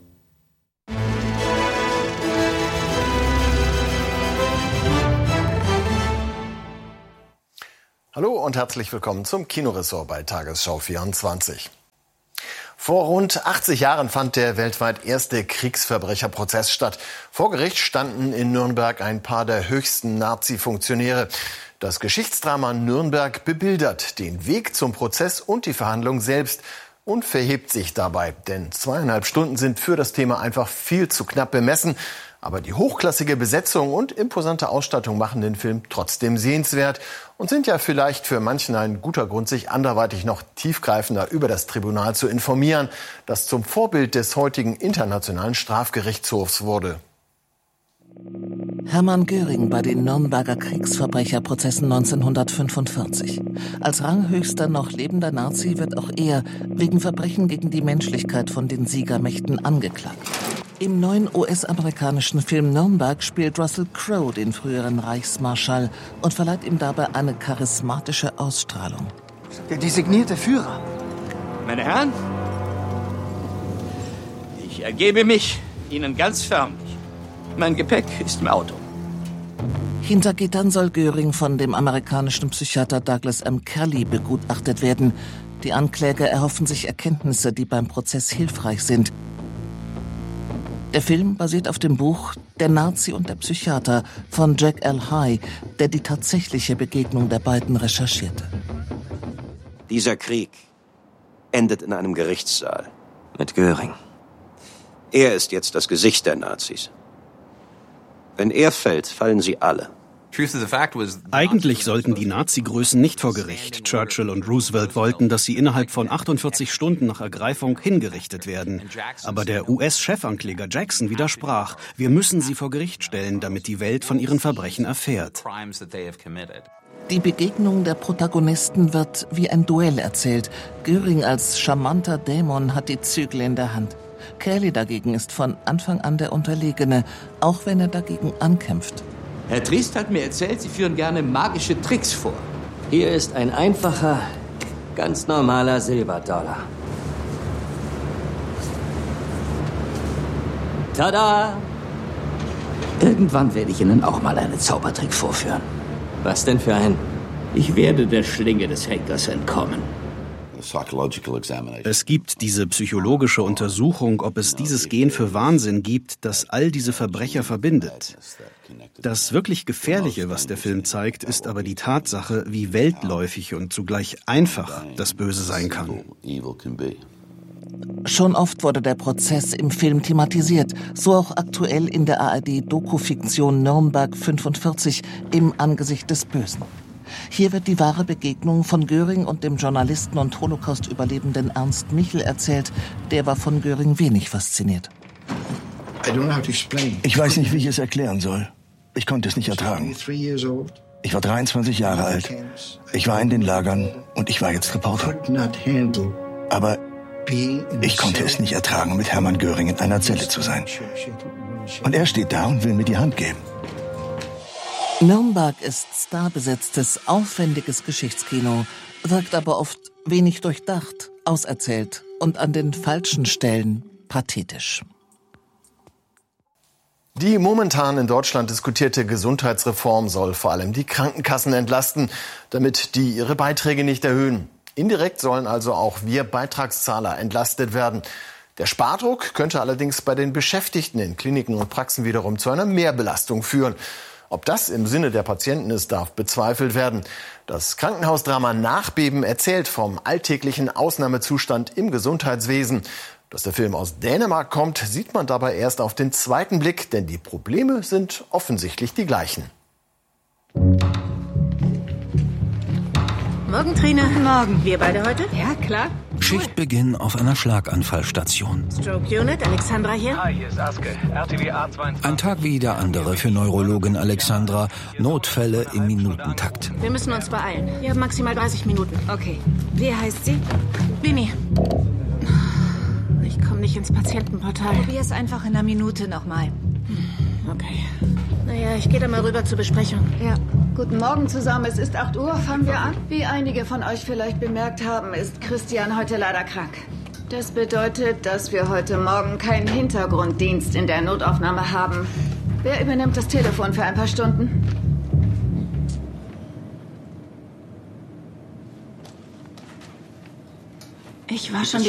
Hallo und herzlich willkommen zum Kinoressort bei Tagesschau 24. Vor rund 80 Jahren fand der weltweit erste Kriegsverbrecherprozess statt. Vor Gericht standen in Nürnberg ein paar der höchsten Nazi-Funktionäre. Das Geschichtsdrama Nürnberg bebildert den Weg zum Prozess und die Verhandlung selbst und verhebt sich dabei. Denn 2,5 Stunden sind für das Thema einfach viel zu knapp bemessen. Aber die hochklassige Besetzung und imposante Ausstattung machen den Film trotzdem sehenswert und sind ja vielleicht für manchen ein guter Grund, sich anderweitig noch tiefgreifender über das Tribunal zu informieren, das zum Vorbild des heutigen Internationalen Strafgerichtshofs wurde. Hermann Göring bei den Nürnberger Kriegsverbrecherprozessen 1945. Als ranghöchster noch lebender Nazi wird auch er wegen Verbrechen gegen die Menschlichkeit von den Siegermächten angeklagt. Im neuen US-amerikanischen Film Nürnberg spielt Russell Crowe den früheren Reichsmarschall und verleiht ihm dabei eine charismatische Ausstrahlung. Der designierte Führer. Meine Herren, ich ergebe mich Ihnen ganz förmlich. Mein Gepäck ist im Auto. Hinter Gittern soll Göring von dem amerikanischen Psychiater Douglas M. Kelly begutachtet werden. Die Ankläger erhoffen sich Erkenntnisse, die beim Prozess hilfreich sind. Der Film basiert auf dem Buch »Der Nazi und der Psychiater« von Jack L. High, der die tatsächliche Begegnung der beiden recherchierte. Dieser Krieg endet in einem Gerichtssaal mit Göring. Er ist jetzt das Gesicht der Nazis. Wenn er fällt, fallen sie alle. Eigentlich sollten die Nazi-Größen nicht vor Gericht. Churchill und Roosevelt wollten, dass sie innerhalb von 48 Stunden nach Ergreifung hingerichtet werden. Aber der US-Chefankläger Jackson widersprach. Wir müssen sie vor Gericht stellen, damit die Welt von ihren Verbrechen erfährt. Die Begegnung der Protagonisten wird wie ein Duell erzählt. Göring als charmanter Dämon hat die Zügel in der Hand. Kelly dagegen ist von Anfang an der Unterlegene, auch wenn er dagegen ankämpft. Herr Triest hat mir erzählt, Sie führen gerne magische Tricks vor. Hier ist ein einfacher, ganz normaler Silberdollar. Tada! Irgendwann werde ich Ihnen auch mal einen Zaubertrick vorführen. Was denn für ein? Ich werde der Schlinge des Henkers entkommen. Es gibt diese psychologische Untersuchung, ob es dieses Gen für Wahnsinn gibt, das all diese Verbrecher verbindet. Das wirklich Gefährliche, was der Film zeigt, ist aber die Tatsache, wie weltläufig und zugleich einfach das Böse sein kann. Schon oft wurde der Prozess im Film thematisiert, so auch aktuell in der ARD-Dokufiktion Nürnberg 45 im Angesicht des Bösen. Hier wird die wahre Begegnung von Göring und dem Journalisten und Holocaust-Überlebenden Ernst Michel erzählt. Der war von Göring wenig fasziniert. Ich weiß nicht, wie ich es erklären soll. Ich konnte es nicht ertragen. Ich war 23 Jahre alt. Ich war in den Lagern und ich war jetzt Reporter. Aber ich konnte es nicht ertragen, mit Hermann Göring in einer Zelle zu sein. Und er steht da und will mir die Hand geben. Nürnberg ist starbesetztes, aufwendiges Geschichtskino, wirkt aber oft wenig durchdacht, auserzählt und an den falschen Stellen pathetisch. Die momentan in Deutschland diskutierte Gesundheitsreform soll vor allem die Krankenkassen entlasten, damit die ihre Beiträge nicht erhöhen. Indirekt sollen also auch wir Beitragszahler entlastet werden. Der Spardruck könnte allerdings bei den Beschäftigten in Kliniken und Praxen wiederum zu einer Mehrbelastung führen. Ob das im Sinne der Patienten ist, darf bezweifelt werden. Das Krankenhausdrama Nachbeben erzählt vom alltäglichen Ausnahmezustand im Gesundheitswesen. Dass der Film aus Dänemark kommt, sieht man dabei erst auf den zweiten Blick, denn die Probleme sind offensichtlich die gleichen. Morgen, Trine. Morgen. Wir beide heute? Ja, klar. Schichtbeginn auf einer Schlaganfallstation. Stroke Unit, Alexandra hier. Hi, hier ist Aske, RTW A22. Ein Tag wie der andere für Neurologin Alexandra. Notfälle im Minutentakt. Wir müssen uns beeilen. Wir haben maximal 30 Minuten. Okay. Wie heißt sie? Bimi. Ich komme nicht ins Patientenportal. Probier es einfach in einer Minute nochmal. Okay. Naja, ich gehe da mal rüber zur Besprechung. Ja. Guten Morgen zusammen. Es ist 8 Uhr. Fangen wir an. Wie einige von euch vielleicht bemerkt haben, ist Christian heute leider krank. Das bedeutet, dass wir heute Morgen keinen Hintergrunddienst in der Notaufnahme haben. Wer übernimmt das Telefon für ein paar Stunden? Ich war schon